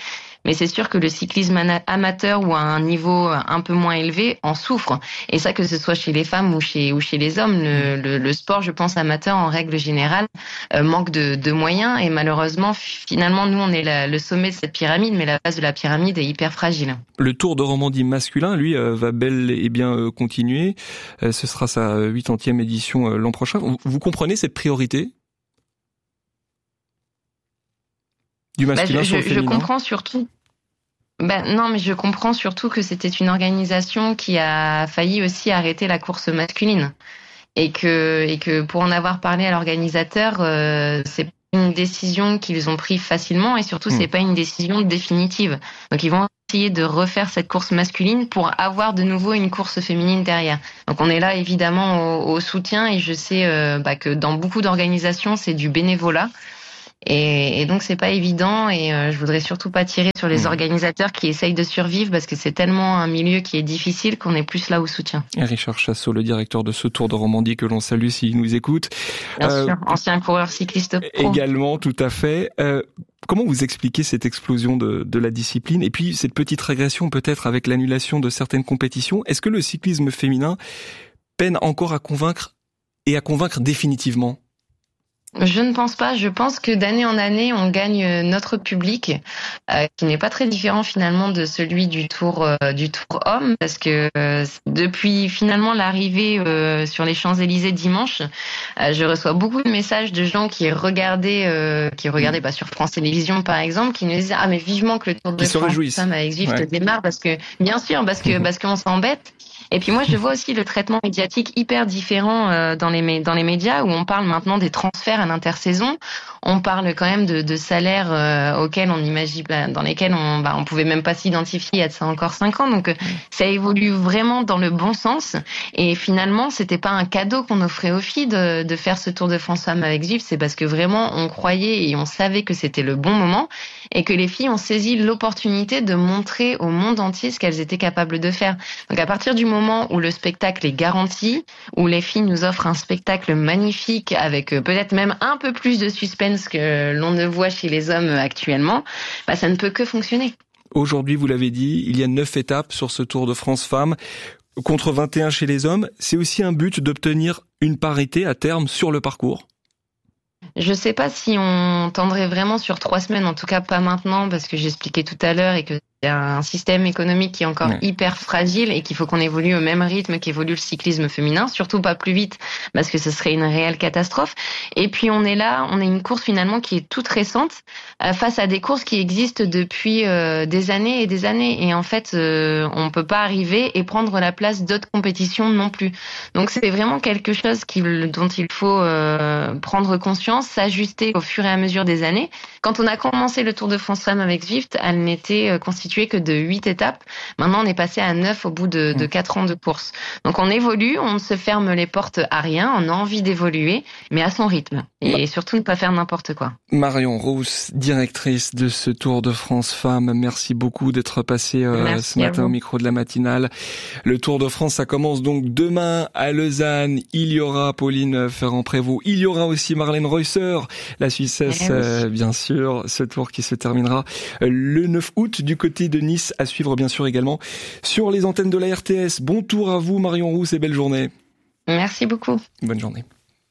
Mais c'est sûr que le cyclisme amateur ou à un niveau un peu moins élevé en souffre. Et ça, que ce soit chez les femmes ou chez, ou chez les hommes, le, le, le sport, je pense, amateur en règle générale, euh, manque de, de moyens. Et malheureusement, finalement, nous, on est la, le sommet de cette pyramide, mais la base de la pyramide est hyper fragile. Le Tour de Romandie masculin, lui, euh, va bel et bien euh, continuer. Euh, ce sera sa huitième édition euh, l'an prochain. Vous, vous comprenez cette priorité du masculin bah, je, sur le je, féminin? Je comprends surtout. Ben non, mais je comprends surtout que c'était une organisation qui a failli aussi arrêter la course masculine et que et que pour en avoir parlé à l'organisateur, euh, c'est une décision qu'ils ont prise facilement et surtout mmh. c'est pas une décision définitive. Donc ils vont essayer de refaire cette course masculine pour avoir de nouveau une course féminine derrière. Donc on est là évidemment au, au soutien et je sais euh, bah, que dans beaucoup d'organisations c'est du bénévolat. Et, et donc c'est pas évident et euh, je voudrais surtout pas tirer sur les mmh. organisateurs qui essayent de survivre parce que c'est tellement un milieu qui est difficile qu'on est plus là au soutien. Et Richard Chassot, le directeur de ce Tour de Romandie que l'on salue s'il nous écoute. Bien euh, sûr, ancien coureur cycliste pro. Également, tout à fait. Euh, comment vous expliquez cette explosion de, de la discipline et puis cette petite régression peut-être avec l'annulation de certaines compétitions? Est-ce que le cyclisme féminin peine encore à convaincre et à convaincre définitivement? Je ne pense pas. Je pense que d'année en année, on gagne notre public, euh, qui n'est pas très différent finalement de celui du Tour euh, du Tour homme, parce que euh, depuis finalement l'arrivée euh, sur les Champs-Élysées dimanche, euh, je reçois beaucoup de messages de gens qui regardaient, euh, qui regardaient bah, sur France Télévisions par exemple, qui nous disaient ah mais vivement que le Tour de France, ça m'a Zwift ouais. démarre parce que bien sûr parce que parce qu'on s'embête. Et puis moi, je vois aussi le traitement médiatique hyper différent euh, dans les dans les médias où on parle maintenant des transferts à l'intersaison. On parle quand même de, de salaires euh, auxquels on imagine, bah, dans lesquels on bah, on pouvait même pas s'identifier il y a de ça encore cinq ans. Donc euh, ça évolue vraiment dans le bon sens. Et finalement, c'était pas un cadeau qu'on offrait aux filles de, de faire ce Tour de France Femmes avec Zwift. C'est parce que vraiment on croyait et on savait que c'était le bon moment et que les filles ont saisi l'opportunité de montrer au monde entier ce qu'elles étaient capables de faire. Donc à partir du moment où le spectacle est garanti, où les filles nous offrent un spectacle magnifique avec peut-être même un peu plus de suspense que l'on ne voit chez les hommes actuellement, bah ça ne peut que fonctionner. Aujourd'hui, vous l'avez dit, il y a neuf étapes sur ce Tour de France Femmes, contre vingt et un chez les hommes. C'est aussi un but d'obtenir une parité à terme sur le parcours? Je sais pas si on tendrait vraiment sur trois semaines, en tout cas pas maintenant, parce que j'expliquais tout à l'heure et que c'est un système économique qui est encore ouais. hyper fragile et qu'il faut qu'on évolue au même rythme qu'évolue le cyclisme féminin, surtout pas plus vite parce que ce serait une réelle catastrophe. Et puis on est là, on est une course finalement qui est toute récente euh, face à des courses qui existent depuis euh, des années et des années. Et en fait, euh, on peut pas arriver et prendre la place d'autres compétitions non plus. Donc c'est vraiment quelque chose qui, dont il faut euh, prendre conscience, s'ajuster au fur et à mesure des années. Quand on a commencé le Tour de France Femmes avec Zwift, elle n'était euh, constituée que de huit étapes. Maintenant, on est passé à neuf au bout de, de quatre ans de course. Donc, on évolue, on ne se ferme les portes à rien, on a envie d'évoluer, mais à son rythme. Et surtout, ne pas faire n'importe quoi. Marion Rousse, directrice de ce Tour de France Femmes, merci beaucoup d'être passée euh, ce matin au micro de la matinale. Le Tour de France, ça commence donc demain à Lausanne. Il y aura Pauline Ferrand-Prévot, il y aura aussi Marlène Reusser, la Suissesse, euh, bien sûr. Ce tour qui se terminera le neuf août du côté de Nice, à suivre bien sûr également sur les antennes de la R T S. Bon tour à vous Marion Rousse et belle journée. Merci beaucoup. Bonne journée.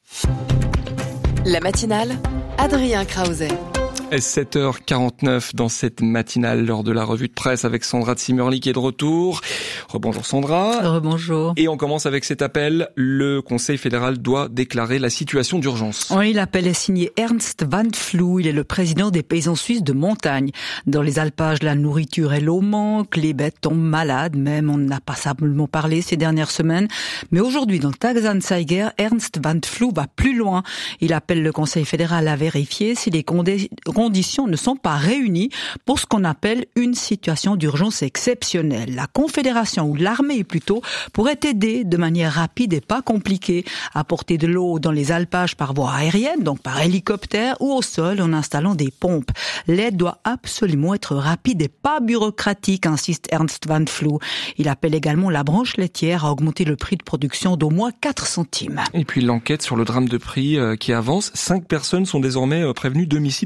La matinale, Adrien Krause. sept heures quarante-neuf dans cette matinale, lors de la revue de presse avec Sandra Zimmerli qui est de retour. Rebonjour Sandra. Rebonjour. Et on commence avec cet appel. Le Conseil fédéral doit déclarer la situation d'urgence. Oui, l'appel est signé Ernst van Floo. Il est le président des paysans suisses de montagne. Dans les alpages, la nourriture et l'eau manquent. Les bêtes tombent malades. Même, on n'a pas simplement parlé ces dernières semaines. Mais aujourd'hui, dans Tagesanzeiger, Ernst van Floo va plus loin. Il appelle le Conseil fédéral à vérifier si les condés conditions ne sont pas réunies pour ce qu'on appelle une situation d'urgence exceptionnelle. La Confédération ou l'armée plutôt pourrait aider de manière rapide et pas compliquée, apporter de l'eau dans les alpages par voie aérienne, donc par hélicoptère ou au sol en installant des pompes. L'aide doit absolument être rapide et pas bureaucratique, insiste Ernst van Floo. Il appelle également la branche laitière à augmenter le prix de production d'au moins quatre centimes. Et puis l'enquête sur le drame de prix qui avance. Cinq personnes sont désormais prévenues d'homicide par négligence.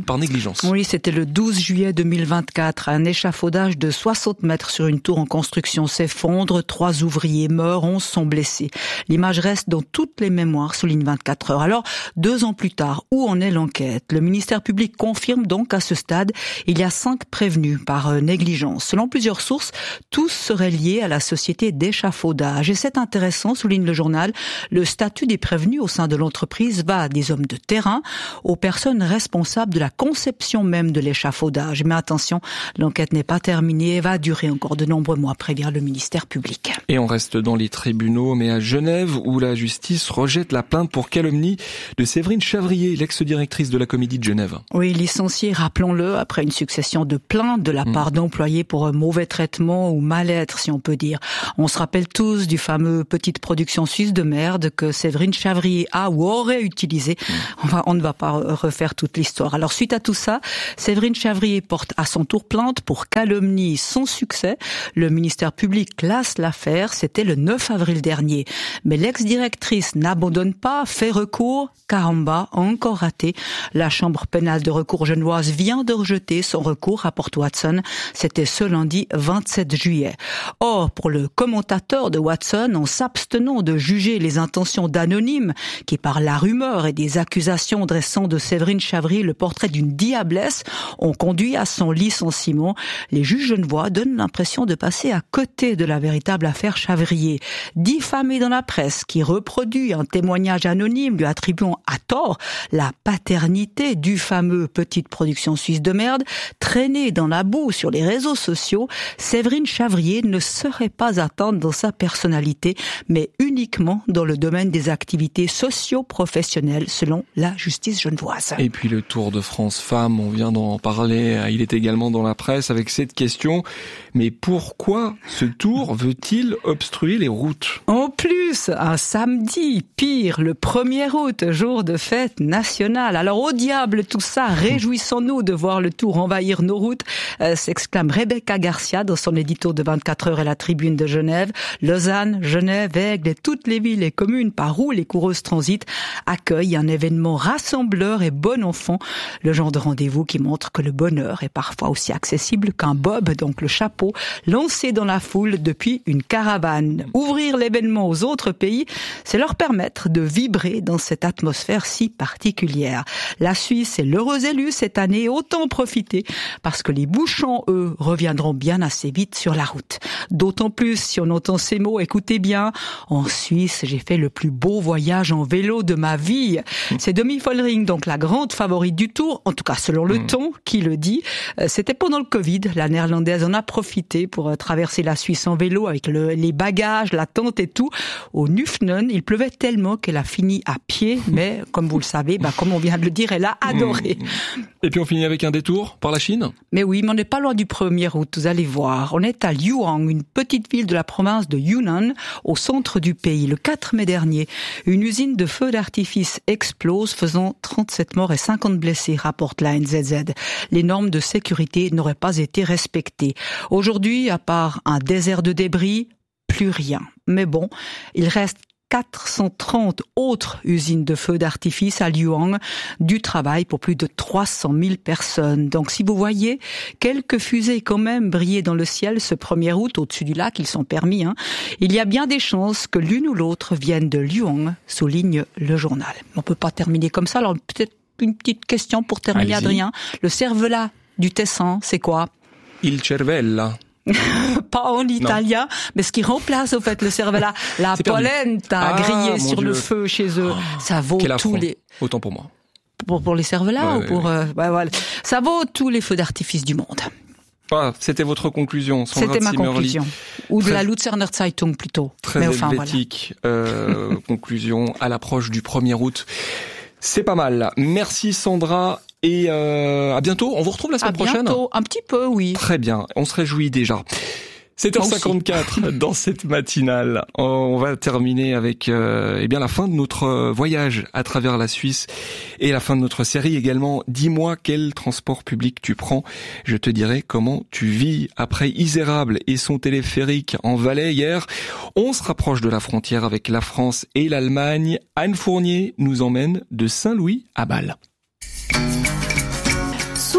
négligence. Oui, c'était le douze juillet deux mille vingt-quatre. Un échafaudage de soixante mètres sur une tour en construction s'effondre. Trois ouvriers meurent, onze sont blessés. L'image reste dans toutes les mémoires, souligne vingt-quatre heures. Alors, deux ans plus tard, où en est l'enquête? Le ministère public confirme donc qu'à ce stade, il y a cinq prévenus par négligence. Selon plusieurs sources, tous seraient liés à la société d'échafaudage. Et c'est intéressant, souligne le journal, le statut des prévenus au sein de l'entreprise va des hommes de terrain aux personnes responsables de la conception même de l'échafaudage. Mais attention, l'enquête n'est pas terminée et va durer encore de nombreux mois, prévient le ministère public. Et on reste dans les tribunaux, mais à Genève, où la justice rejette la plainte pour calomnie de Séverine Chavrier, l'ex-directrice de la Comédie de Genève. Oui, licenciée, rappelons-le, après une succession de plaintes de la part mmh. d'employés pour mauvais traitement ou mal-être, si on peut dire. On se rappelle tous du fameux Petite Production Suisse de merde que Séverine Chavrier a ou aurait utilisé. Mmh. On, va, on ne va pas refaire toute l'histoire. Alors, suite à tout ça, Séverine Chavrier porte à son tour plainte pour calomnie sans succès. Le ministère public classe l'affaire. C'était le neuf avril dernier. Mais l'ex-directrice n'abandonne pas, fait recours. Caramba, encore raté. La chambre pénale de recours genevoise vient de rejeter son recours, rapporte Watson. C'était ce lundi vingt-sept juillet. Or, pour le commentateur de Watson, en s'abstenant de juger les intentions d'anonymes qui, par la rumeur et des accusations dressant de Séverine Chavrier le portrait d'une diablesse, ont conduit à son licenciement, les juges genevois donnent l'impression de passer à côté de la véritable affaire Chavrier. Diffamée dans la presse, qui reproduit un témoignage anonyme lui attribuant à tort la paternité du fameux Petite Production Suisse de merde, traînée dans la boue sur les réseaux sociaux, Séverine Chavrier ne serait pas atteinte dans sa personnalité, mais uniquement dans le domaine des activités socio-professionnelles, selon la justice genevoise. Et puis le Tour de France Femmes, on vient d'en parler, il est également dans la presse avec cette question, mais pourquoi ce Tour veut-il obstruer les routes? En plus, un samedi, pire, le premier août, jour de fête nationale. Alors au diable tout ça, réjouissons-nous de voir le Tour envahir nos routes, euh, s'exclame Rebecca Garcia dans son édito de vingt-quatre heures et la Tribune de Genève. Lausanne, Genève, Aigle et toutes les villes et communes par où les coureuses transitent accueillent un événement rassembleur et bon enfant, le genre de rendez-vous qui montre que le bonheur est parfois aussi accessible qu'un bob, donc le chapeau, lancé dans la foule depuis une caravane. Ouvrir l'événement aux autres pays, c'est leur permettre de vibrer dans cette atmosphère si particulière. La Suisse est l'heureux élu cette année, autant profiter parce que les bouchons, eux, reviendront bien assez vite sur la route. D'autant plus si on entend ces mots, écoutez bien, en Suisse, j'ai fait le plus beau voyage en vélo de ma vie. C'est Demi Vollering, donc la grande favorite du Tour, en tout cas selon le ton qui le dit. C'était pendant le Covid, la néerlandaise en a profité pour traverser la Suisse en vélo avec le, les bagages, la tente et tout. Au Nufnen, il pleuvait tellement qu'elle a fini à pied, mais comme vous le savez, bah, comme on vient de le dire, elle a adoré. Et puis on finit avec un détour par la Chine. Mais oui, mais on n'est pas loin du premier août, vous allez voir. On est à Luoyang, une petite ville de la province de Yunnan, au centre du pays. Le quatre mai dernier, une usine de feux d'artifice explose, faisant trente-sept morts et cinquante blessés, rapporte la N Z Z. Les normes de sécurité n'auraient pas été respectées. Aujourd'hui, à part un désert de débris, plus rien. Mais bon, il reste quatre cent trente autres usines de feux d'artifice à Luoyang, du travail pour plus de trois cent mille personnes. Donc si vous voyez quelques fusées quand même briller dans le ciel ce premier août au-dessus du lac, ils sont permis, hein, il y a bien des chances que l'une ou l'autre vienne de Luoyang, souligne le journal. On peut pas terminer comme ça, alors peut-être une petite question pour terminer. Allez-y. Adrien. Le cervelas du Tessin, c'est quoi? Il cervella. Pas en italien, non. Mais ce qui remplace au fait le cervelas, la polenta ah, grillée sur Dieu. Le feu chez eux, oh, ça vaut tous les... Autant pour moi. Pour, pour les cervelas ouais, ou pour... Ouais. Euh, bah, voilà. Ça vaut tous les feux d'artifice du monde. Ah, c'était votre conclusion. C'était ma conclusion. Ou de très, la Luzerner Zeitung plutôt. Très mais enfin, helvétique voilà. euh, conclusion à l'approche du premier août. C'est pas mal. Merci Sandra. Et euh, à bientôt, on vous retrouve la semaine à prochaine. Bientôt, un petit peu, oui. Très bien, on se réjouit déjà. sept heures cinquante-quatre dans cette matinale. On va terminer avec euh, eh bien la fin de notre voyage à travers la Suisse et la fin de notre série également. Dis-moi quel transport public tu prends. Je te dirai comment tu vis. Après Isérable et son téléphérique en Valais hier, on se rapproche de la frontière avec la France et l'Allemagne. Anne Fournier nous emmène de Saint-Louis à Bâle.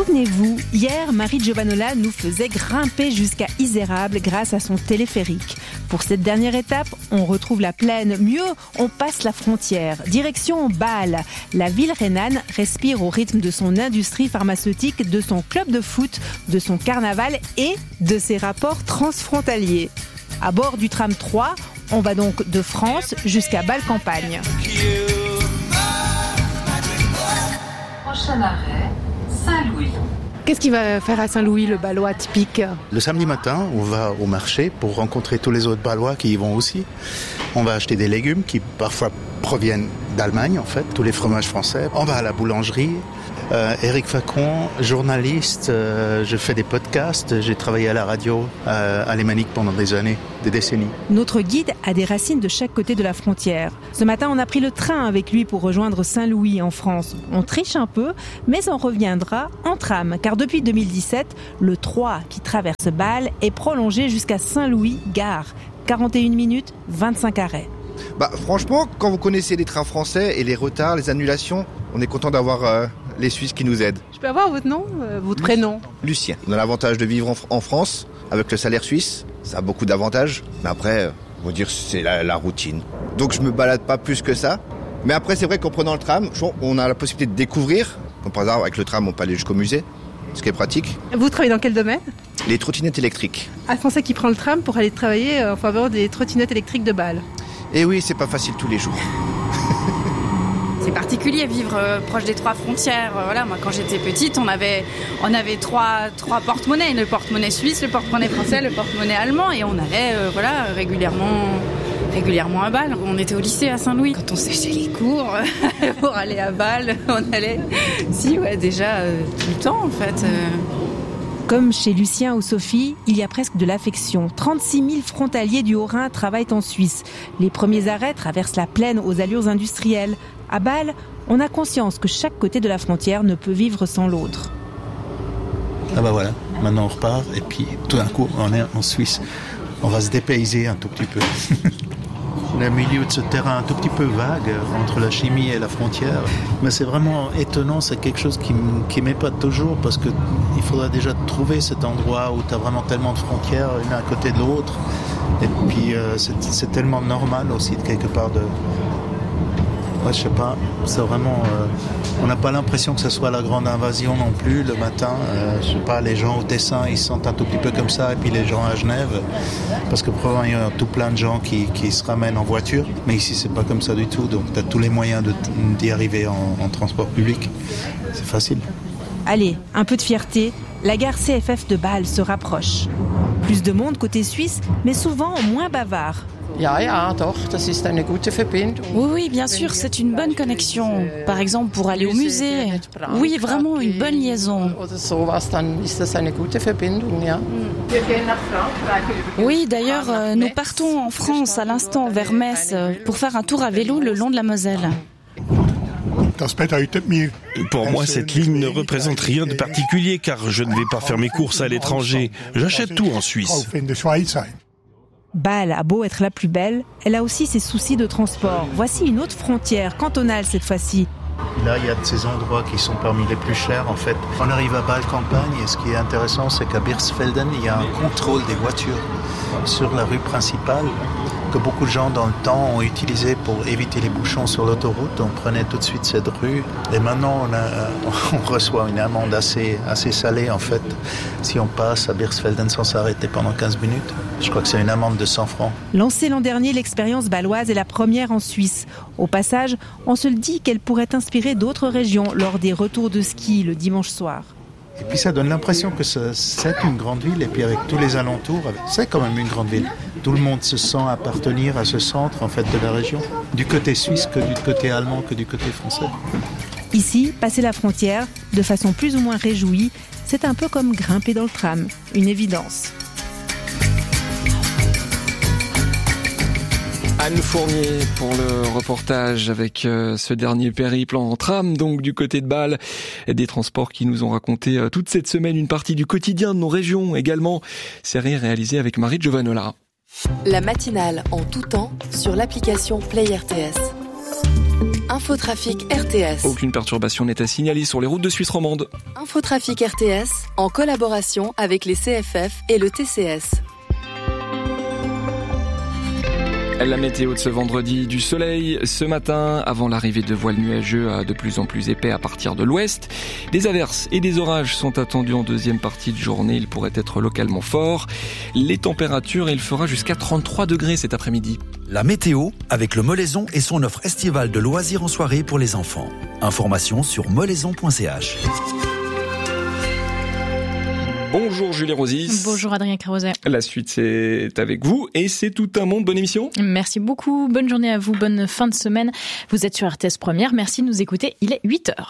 Souvenez-vous, hier, Marie Giovanola nous faisait grimper jusqu'à Isérables grâce à son téléphérique. Pour cette dernière étape, on retrouve la plaine. Mieux, on passe la frontière. Direction Bâle. La ville rhénane respire au rythme de son industrie pharmaceutique, de son club de foot, de son carnaval et de ses rapports transfrontaliers. À bord du tram trois, on va donc de France jusqu'à Bâle-Campagne. Prochain arrêt, Saint-Louis. Qu'est-ce qu'il va faire à Saint-Louis, le Bâlois typique ? Le samedi matin, on va au marché pour rencontrer tous les autres Bâlois qui y vont aussi. On va acheter des légumes qui parfois proviennent d'Allemagne, en fait, tous les fromages français. On va à la boulangerie. Euh, Éric Facon, journaliste, euh, je fais des podcasts, j'ai travaillé à la radio euh, alémanique pendant des années, des décennies. Notre guide a des racines de chaque côté de la frontière. Ce matin, on a pris le train avec lui pour rejoindre Saint-Louis en France. On triche un peu, mais on reviendra en tram, car depuis deux mille dix-sept, le trois qui traverse Bâle est prolongé jusqu'à Saint-Louis, gare. quarante et une minutes, vingt-cinq arrêts. Bah, franchement, quand vous connaissez les trains français et les retards, les annulations, on est content d'avoir euh, les Suisses qui nous aident. Je peux avoir votre nom, euh, votre prénom ? Lucien. On a l'avantage de vivre en, en France, avec le salaire suisse. Ça a beaucoup d'avantages. Mais après, on va dire c'est la, la routine. Donc je me balade pas plus que ça. Mais après, c'est vrai qu'en prenant le tram, on a la possibilité de découvrir. Comme par hasard, avec le tram, on peut aller jusqu'au musée, ce qui est pratique. Vous travaillez dans quel domaine ? Les trottinettes électriques. Un Français qui prend le tram pour aller travailler en faveur des trottinettes électriques de Bâle. Et oui, c'est pas facile tous les jours. C'est particulier vivre euh, proche des trois frontières. Euh, voilà, moi quand j'étais petite, on avait, on avait trois, trois porte-monnaies, le porte-monnaie suisse, le porte-monnaie français, le porte-monnaie allemand, et on allait euh, voilà régulièrement, régulièrement à Bâle. On était au lycée à Saint-Louis. Quand on séchait les cours pour aller à Bâle, on allait, si ouais déjà euh, tout le temps en fait. Euh... Comme chez Lucien ou Sophie, il y a presque de l'affection. trente-six mille frontaliers du Haut-Rhin travaillent en Suisse. Les premiers arrêts traversent la plaine aux allures industrielles. À Bâle, on a conscience que chaque côté de la frontière ne peut vivre sans l'autre. Ah bah voilà, maintenant on repart et puis tout d'un coup on est en Suisse. On va se dépayser un tout petit peu. Le milieu de ce terrain un tout petit peu vague entre la chimie et la frontière. Mais c'est vraiment étonnant, c'est quelque chose qui, qui m'épate toujours parce qu'il faudra déjà trouver cet endroit où tu as vraiment tellement de frontières l'une à côté de l'autre. Et puis euh, c'est, c'est tellement normal aussi de quelque part de... Ouais, je sais pas, c'est vraiment... Euh, on n'a pas l'impression que ce soit la grande invasion non plus le matin. Euh, je sais pas, les gens au Tessin, ils se sentent un tout petit peu comme ça, et puis les gens à Genève, parce que probablement il y a tout plein de gens qui, qui se ramènent en voiture. Mais ici, c'est pas comme ça du tout, donc tu as tous les moyens de, d'y arriver en, en transport public. C'est facile. Allez, un peu de fierté, la gare C F F de Bâle se rapproche. Plus de monde côté suisse, mais souvent moins bavard. Oui, oui, bien sûr, c'est une bonne connexion. Par exemple, pour aller au musée. Oui, vraiment une bonne liaison. Oui, d'ailleurs, nous partons en France à l'instant vers Metz pour faire un tour à vélo le long de la Moselle. Pour moi, cette ligne ne représente rien de particulier car je ne vais pas faire mes courses à l'étranger. J'achète tout en Suisse. Bâle a beau être la plus belle, elle a aussi ses soucis de transport. Voici une autre frontière, cantonale cette fois-ci. Là, il y a de ces endroits qui sont parmi les plus chers, en fait. On arrive à Bâle-Campagne, et ce qui est intéressant, c'est qu'à Birsfelden, il y a un contrôle des voitures sur la rue principale, que beaucoup de gens dans le temps ont utilisé pour éviter les bouchons sur l'autoroute. On prenait tout de suite cette rue, et maintenant, on, a, on reçoit une amende assez, assez salée, en fait, si on passe à Birsfelden sans s'arrêter pendant quinze minutes. Je crois que c'est une amende de cent francs. Lancée l'an dernier, l'expérience bâloise est la première en Suisse. Au passage, on se le dit qu'elle pourrait inspirer d'autres régions lors des retours de ski le dimanche soir. Et puis ça donne l'impression que c'est une grande ville, et puis avec tous les alentours, c'est quand même une grande ville. Tout le monde se sent appartenir à ce centre en fait de la région, du côté suisse que du côté allemand que du côté français. Ici, passer la frontière, de façon plus ou moins réjouie, c'est un peu comme grimper dans le tram, une évidence. Anne Fournier pour le reportage avec euh, ce dernier périple en tram, donc du côté de Bâle. Des transports qui nous ont raconté euh, toute cette semaine une partie du quotidien de nos régions également. Série réalisée avec Marie Giovanola. La matinale en tout temps sur l'application Play R T S. Infotrafic R T S. Aucune perturbation n'est à signaler sur les routes de Suisse romande. Infotrafic R T S, en collaboration avec les C F F et le T C S. La météo de ce vendredi, du soleil ce matin, avant l'arrivée de voiles nuageux de plus en plus épais à partir de l'ouest. Des averses et des orages sont attendus en deuxième partie de journée. Ils pourraient être localement forts. Les températures, il fera jusqu'à trente-trois degrés cet après-midi. La météo avec le Molaison et son offre estivale de loisirs en soirée pour les enfants. Information sur molaison point c h. Bonjour Julie Rosis. Bonjour Adrien Crozet. La suite c'est avec vous et c'est tout un monde. Bonne émission. Merci beaucoup. Bonne journée à vous. Bonne fin de semaine. Vous êtes sur R T S Première. Merci de nous écouter. Il est huit heures.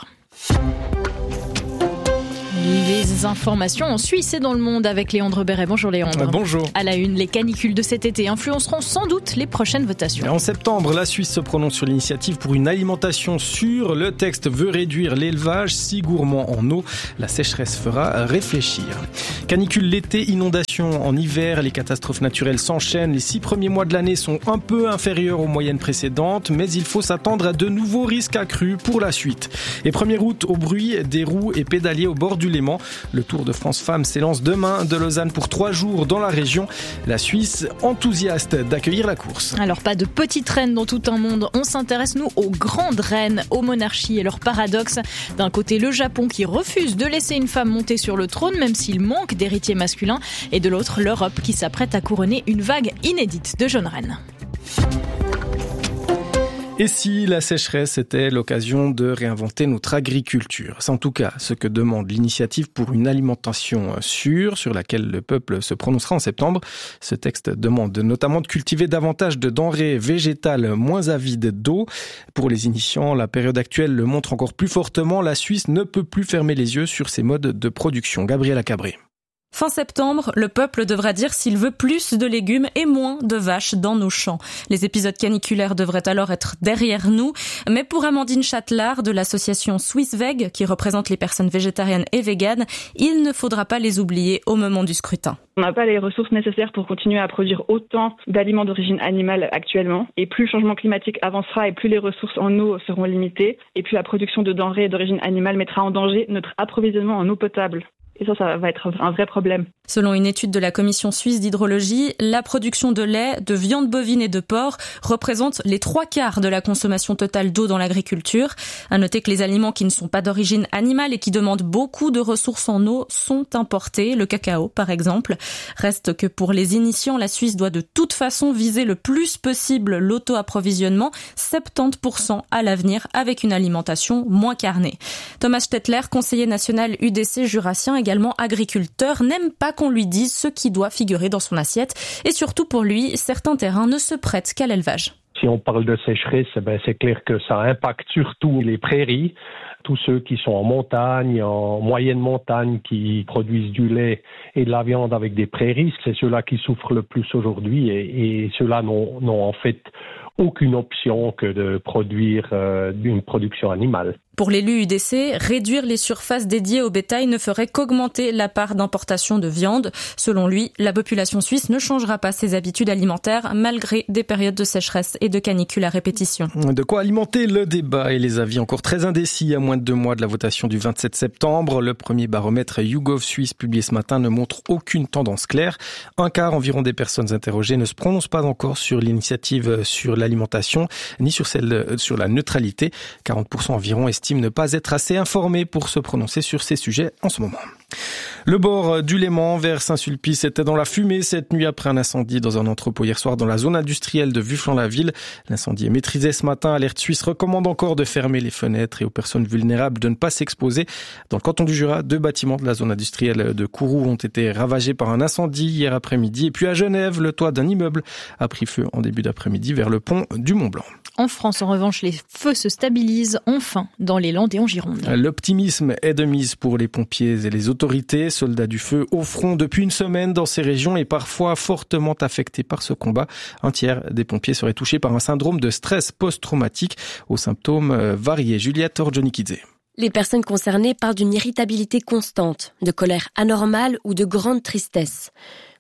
Les informations en Suisse et dans le monde avec Léandre Béret. Bonjour Léandre. Bonjour. À la une, les canicules de cet été influenceront sans doute les prochaines votations. En septembre, la Suisse se prononce sur l'initiative pour une alimentation sûre. Le texte veut réduire l'élevage si gourmand en eau. La sécheresse fera réfléchir. Canicule l'été, inondations en hiver. Les catastrophes naturelles s'enchaînent. Les six premiers mois de l'année sont un peu inférieurs aux moyennes précédentes, mais il faut s'attendre à de nouveaux risques accrus pour la suite. Et première route au bruit des roues et pédaliers au bord du Léman. Le Tour de France Femmes s'élance demain de Lausanne pour trois jours dans la région. La Suisse enthousiaste d'accueillir la course. Alors pas de petites reines dans tout un monde. On s'intéresse nous aux grandes reines, aux monarchies et leurs paradoxes. D'un côté le Japon qui refuse de laisser une femme monter sur le trône même s'il manque d'héritiers masculins. Et de l'autre l'Europe qui s'apprête à couronner une vague inédite de jeunes reines. Et si la sécheresse était l'occasion de réinventer notre agriculture? C'est en tout cas ce que demande l'initiative pour une alimentation sûre sur laquelle le peuple se prononcera en septembre. Ce texte demande notamment de cultiver davantage de denrées végétales moins avides d'eau. Pour les initiants, la période actuelle le montre encore plus fortement. La Suisse ne peut plus fermer les yeux sur ses modes de production. Gabriela Cabré. Fin septembre, le peuple devra dire s'il veut plus de légumes et moins de vaches dans nos champs. Les épisodes caniculaires devraient alors être derrière nous. Mais pour Amandine Châtelard de l'association SwissVeg, qui représente les personnes végétariennes et véganes, il ne faudra pas les oublier au moment du scrutin. On n'a pas les ressources nécessaires pour continuer à produire autant d'aliments d'origine animale actuellement. Et plus le changement climatique avancera et plus les ressources en eau seront limitées. Et plus la production de denrées d'origine animale mettra en danger notre approvisionnement en eau potable. Et ça, ça va être un vrai problème. Selon une étude de la Commission suisse d'hydrologie, la production de lait, de viande bovine et de porc représente les trois quarts de la consommation totale d'eau dans l'agriculture. À noter que les aliments qui ne sont pas d'origine animale et qui demandent beaucoup de ressources en eau sont importés, le cacao par exemple. Reste que pour les initiants, la Suisse doit de toute façon viser le plus possible l'auto-approvisionnement, soixante-dix pour cent à l'avenir, avec une alimentation moins carnée. Thomas Stettler, conseiller national U D C jurassien, également agriculteur, n'aime pas qu'on lui dise ce qui doit figurer dans son assiette. Et surtout pour lui, certains terrains ne se prêtent qu'à l'élevage. Si on parle de sécheresse, ben c'est clair que ça impacte surtout les prairies. Tous ceux qui sont en montagne, en moyenne montagne, qui produisent du lait et de la viande avec des prairies, c'est ceux-là qui souffrent le plus aujourd'hui. Et, et ceux-là n'ont, n'ont en fait aucune option que de produire euh, une production animale. Pour l'élu U D C, réduire les surfaces dédiées au bétail ne ferait qu'augmenter la part d'importation de viande. Selon lui, la population suisse ne changera pas ses habitudes alimentaires malgré des périodes de sécheresse et de canicule à répétition. De quoi alimenter le débat et les avis encore très indécis à moins de deux mois de la votation du vingt-sept septembre. Le premier baromètre YouGov Suisse publié ce matin ne montre aucune tendance claire. Un quart environ des personnes interrogées ne se prononcent pas encore sur l'initiative sur l'alimentation ni sur celle sur la neutralité. quarante pour cent environ estiment ne pas être assez informés pour se prononcer sur ces sujets en ce moment. Le bord du Léman vers Saint-Sulpice était dans la fumée cette nuit après un incendie dans un entrepôt hier soir dans la zone industrielle de Vufflan-la-Ville. L'incendie est maîtrisé ce matin. Alerte Suisse recommande encore de fermer les fenêtres et aux personnes vulnérables de ne pas s'exposer. Dans le canton du Jura, deux bâtiments de la zone industrielle de Kourou ont été ravagés par un incendie hier après-midi. Et puis à Genève, le toit d'un immeuble a pris feu en début d'après-midi vers le pont du Mont-Blanc. En France, en revanche, les feux se stabilisent enfin dans les Landes et en Gironde. L'optimisme est de mise pour les pompiers et les autorités. Soldats du feu au front depuis une semaine dans ces régions et parfois fortement affectés par ce combat. Un tiers des pompiers seraient touchés par un syndrome de stress post-traumatique aux symptômes variés. Juliette Orjonikidze. Les personnes concernées parlent d'une irritabilité constante, de colère anormale ou de grande tristesse.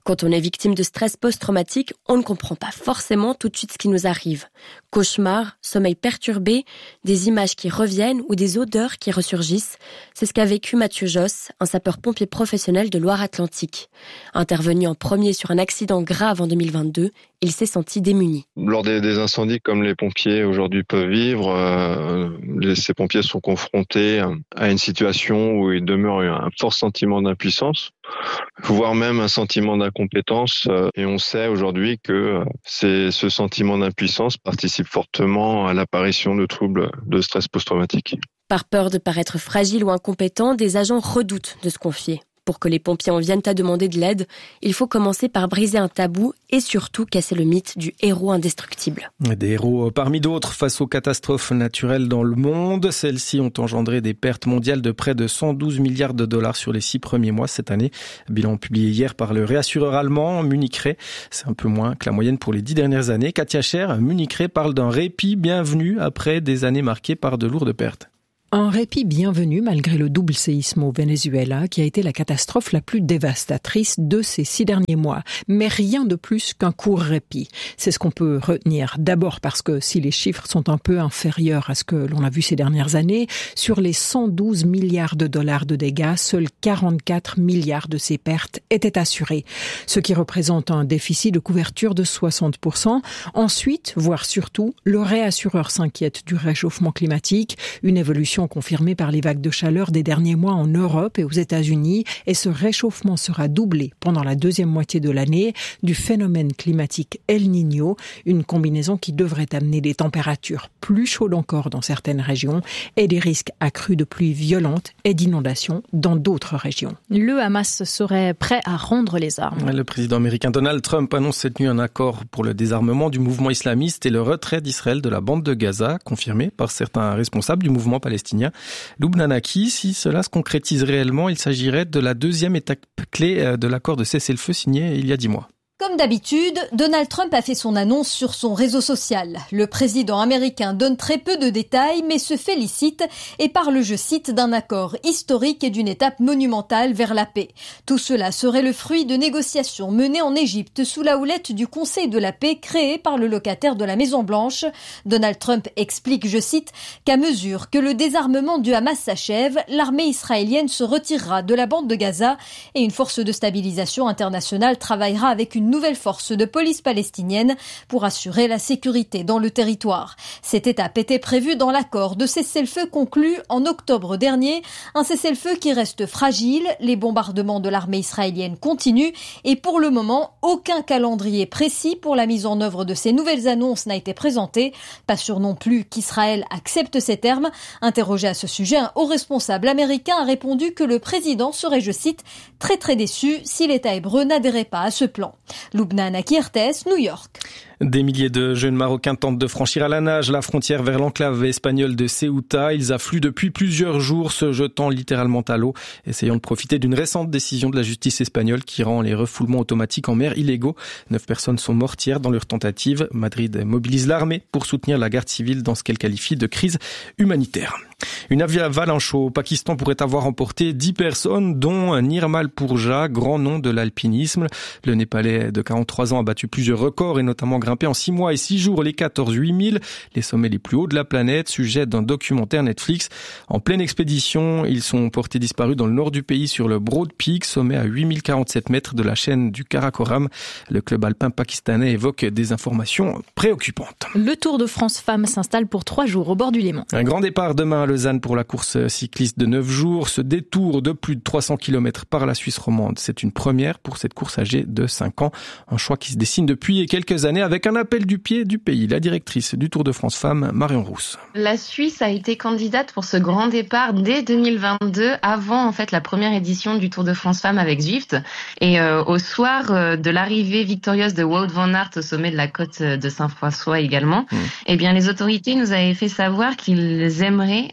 Quand on est victime de stress post-traumatique, on ne comprend pas forcément tout de suite ce qui nous arrive. Cauchemars, sommeil perturbé, des images qui reviennent ou des odeurs qui ressurgissent. C'est ce qu'a vécu Mathieu Josse, un sapeur-pompier professionnel de Loire-Atlantique. Intervenu en premier sur un accident grave en deux mille vingt-deux, il s'est senti démuni. Lors des, des incendies comme les pompiers aujourd'hui peuvent vivre, euh, les, ces pompiers sont confrontés à une situation où il demeure un fort sentiment d'impuissance, voire même un sentiment d'incompétence. Et on sait aujourd'hui que c'est, ce sentiment d'impuissance participe fortement à l'apparition de troubles de stress post-traumatique. Par peur de paraître fragile ou incompétent, des agents redoutent de se confier. Pour que les pompiers en viennent à demander de l'aide, il faut commencer par briser un tabou et surtout casser le mythe du héros indestructible. Des héros parmi d'autres face aux catastrophes naturelles dans le monde. Celles-ci ont engendré des pertes mondiales de près de cent douze milliards de dollars sur les six premiers mois cette année. Bilan publié hier par le réassureur allemand Munich Re. C'est un peu moins que la moyenne pour les dix dernières années. Katia Scher, Munich Re parle d'un répit bienvenu après des années marquées par de lourdes pertes. Un répit bienvenu malgré le double séisme au Venezuela qui a été la catastrophe la plus dévastatrice de ces six derniers mois. Mais rien de plus qu'un court répit. C'est ce qu'on peut retenir. D'abord parce que si les chiffres sont un peu inférieurs à ce que l'on a vu ces dernières années, sur les cent douze milliards de dollars de dégâts, seuls quarante-quatre milliards de ces pertes étaient assurés. Ce qui représente un déficit de couverture de soixante pour cent. Ensuite, voire surtout, le réassureur s'inquiète du réchauffement climatique, une évolution confirmée par les vagues de chaleur des derniers mois en Europe et aux États-Unis, et ce réchauffement sera doublé pendant la deuxième moitié de l'année du phénomène climatique El Niño, une combinaison qui devrait amener des températures plus chaudes encore dans certaines régions et des risques accrus de pluies violentes et d'inondations dans d'autres régions. Le Hamas serait prêt à rendre les armes. Le président américain Donald Trump annonce cette nuit un accord pour le désarmement du mouvement islamiste et le retrait d'Israël de la bande de Gaza, confirmé par certains responsables du mouvement palestinien. Loubnanaki, si cela se concrétise réellement, il s'agirait de la deuxième étape clé de l'accord de cessez-le-feu signé il y a dix mois. Comme d'habitude, Donald Trump a fait son annonce sur son réseau social. Le président américain donne très peu de détails, mais se félicite et parle, je cite, d'un accord historique et d'une étape monumentale vers la paix. Tout cela serait le fruit de négociations menées en Égypte sous la houlette du Conseil de la paix créé par le locataire de la Maison-Blanche. Donald Trump explique, je cite, qu'à mesure que le désarmement du Hamas s'achève, l'armée israélienne se retirera de la bande de Gaza et une force de stabilisation internationale travaillera avec une nouvelle force de police palestinienne pour assurer la sécurité dans le territoire. Cette étape était prévue dans l'accord de cessez-le-feu conclu en octobre dernier, un cessez-le-feu qui reste fragile, les bombardements de l'armée israélienne continuent et pour le moment, aucun calendrier précis pour la mise en œuvre de ces nouvelles annonces n'a été présenté. Pas sûr non plus qu'Israël accepte ces termes. Interrogé à ce sujet, un haut responsable américain a répondu que le président serait, je cite, très très déçu si l'État hébreu n'adhérait pas à ce plan. Loubnanaki, R T S, New York. Des milliers de jeunes Marocains tentent de franchir à la nage la frontière vers l'enclave espagnole de Ceuta. Ils affluent depuis plusieurs jours, se jetant littéralement à l'eau, essayant de profiter d'une récente décision de la justice espagnole qui rend les refoulements automatiques en mer illégaux. Neuf personnes sont mortes hier dans leur tentative. Madrid mobilise l'armée pour soutenir la garde civile dans ce qu'elle qualifie de crise humanitaire. Une avalanche au Pakistan pourrait avoir emporté dix personnes, dont Nirmal Purja, grand nom de l'alpinisme. Le Népalais de quarante-trois ans a battu plusieurs records et notamment grimpé en six mois et six jours les quatorze huit mille, les sommets les plus hauts de la planète, sujet d'un documentaire Netflix. En pleine expédition, ils sont portés disparus dans le nord du pays sur le Broad Peak, sommet à huit mille quarante-sept mètres de la chaîne du Karakoram. Le club alpin pakistanais évoque des informations préoccupantes. Le Tour de France Femmes s'installe pour trois jours au bord du Léman. Un grand départ demain à Lausanne pour la course cycliste de neuf jours. Ce détour de plus de trois cents kilomètres par la Suisse romande, c'est une première pour cette course âgée de cinq ans. Un choix qui se dessine depuis quelques années avec un appel du pied du pays. La directrice du Tour de France Femmes, Marion Rousse. La Suisse a été candidate pour ce grand départ dès deux mille vingt-deux, avant en fait la première édition du Tour de France Femmes avec Zwift. Et euh, au soir euh, de l'arrivée victorieuse de Wout van Aert au sommet de la côte de Saint-François également, mmh. eh bien les autorités nous avaient fait savoir qu'ils aimeraient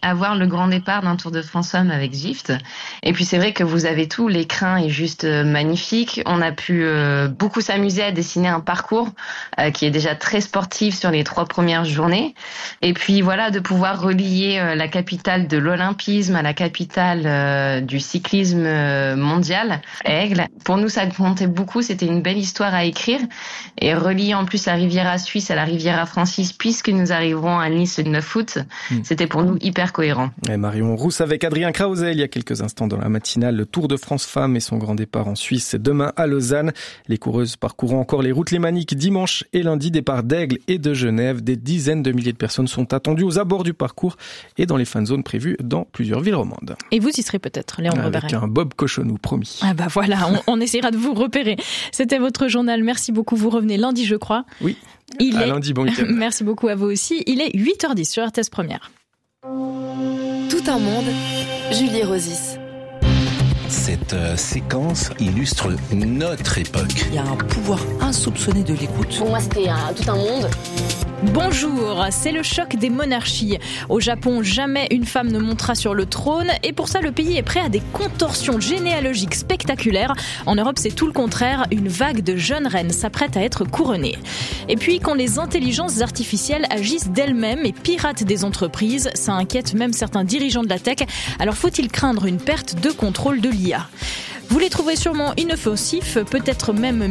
avoir le grand départ d'un Tour de France Femmes avec Zwift. Et puis c'est vrai que vous avez tout, l'écrin est juste magnifique. On a pu euh, beaucoup s'amuser à dessiner un parcours euh, qui est déjà très sportif sur les trois premières journées. Et puis voilà, de pouvoir relier euh, la capitale de l'olympisme à la capitale euh, du cyclisme mondial, Aigle. Pour nous, ça comptait beaucoup, c'était une belle histoire à écrire. Et relier en plus la Riviera suisse à la Riviera Francis, puisque nous arriverons à Nice le neuf août, mmh. c'était pour nous hyper cohérent. Et Marion Rousse avec Adrien Krause il y a quelques instants dans la matinale. Le Tour de France Femmes et son grand départ en Suisse, c'est demain à Lausanne. Les coureuses parcourront encore les routes lémaniques dimanche et lundi, départ d'Aigle et de Genève. Des dizaines de milliers de personnes sont attendues aux abords du parcours et dans les fan zones prévues dans plusieurs villes romandes. Et vous y serez peut-être, Léon Rebarret. Avec un Bob Cochonou, promis. Ah bah voilà, on, on essaiera de vous repérer. C'était votre journal, merci beaucoup. Vous revenez lundi, je crois. Oui, Il à est... lundi, bon week-end. Merci beaucoup à vous aussi. Il est huit heures dix sur R T S Première. Tout un monde, Julie Rosis. Cette euh, séquence illustre notre époque. Il y a un pouvoir insoupçonné de l'écoute. Pour moi, c'était un, tout un monde. Bonjour, c'est le choc des monarchies. Au Japon, jamais une femme ne montera sur le trône et pour ça, le pays est prêt à des contorsions généalogiques spectaculaires. En Europe, c'est tout le contraire. Une vague de jeunes reines s'apprête à être couronnée. Et puis, quand les intelligences artificielles agissent d'elles-mêmes et piratent des entreprises, ça inquiète même certains dirigeants de la tech. Alors, faut-il craindre une perte de contrôle de l'I A ? Vous les trouverez sûrement inoffensifs, peut-être même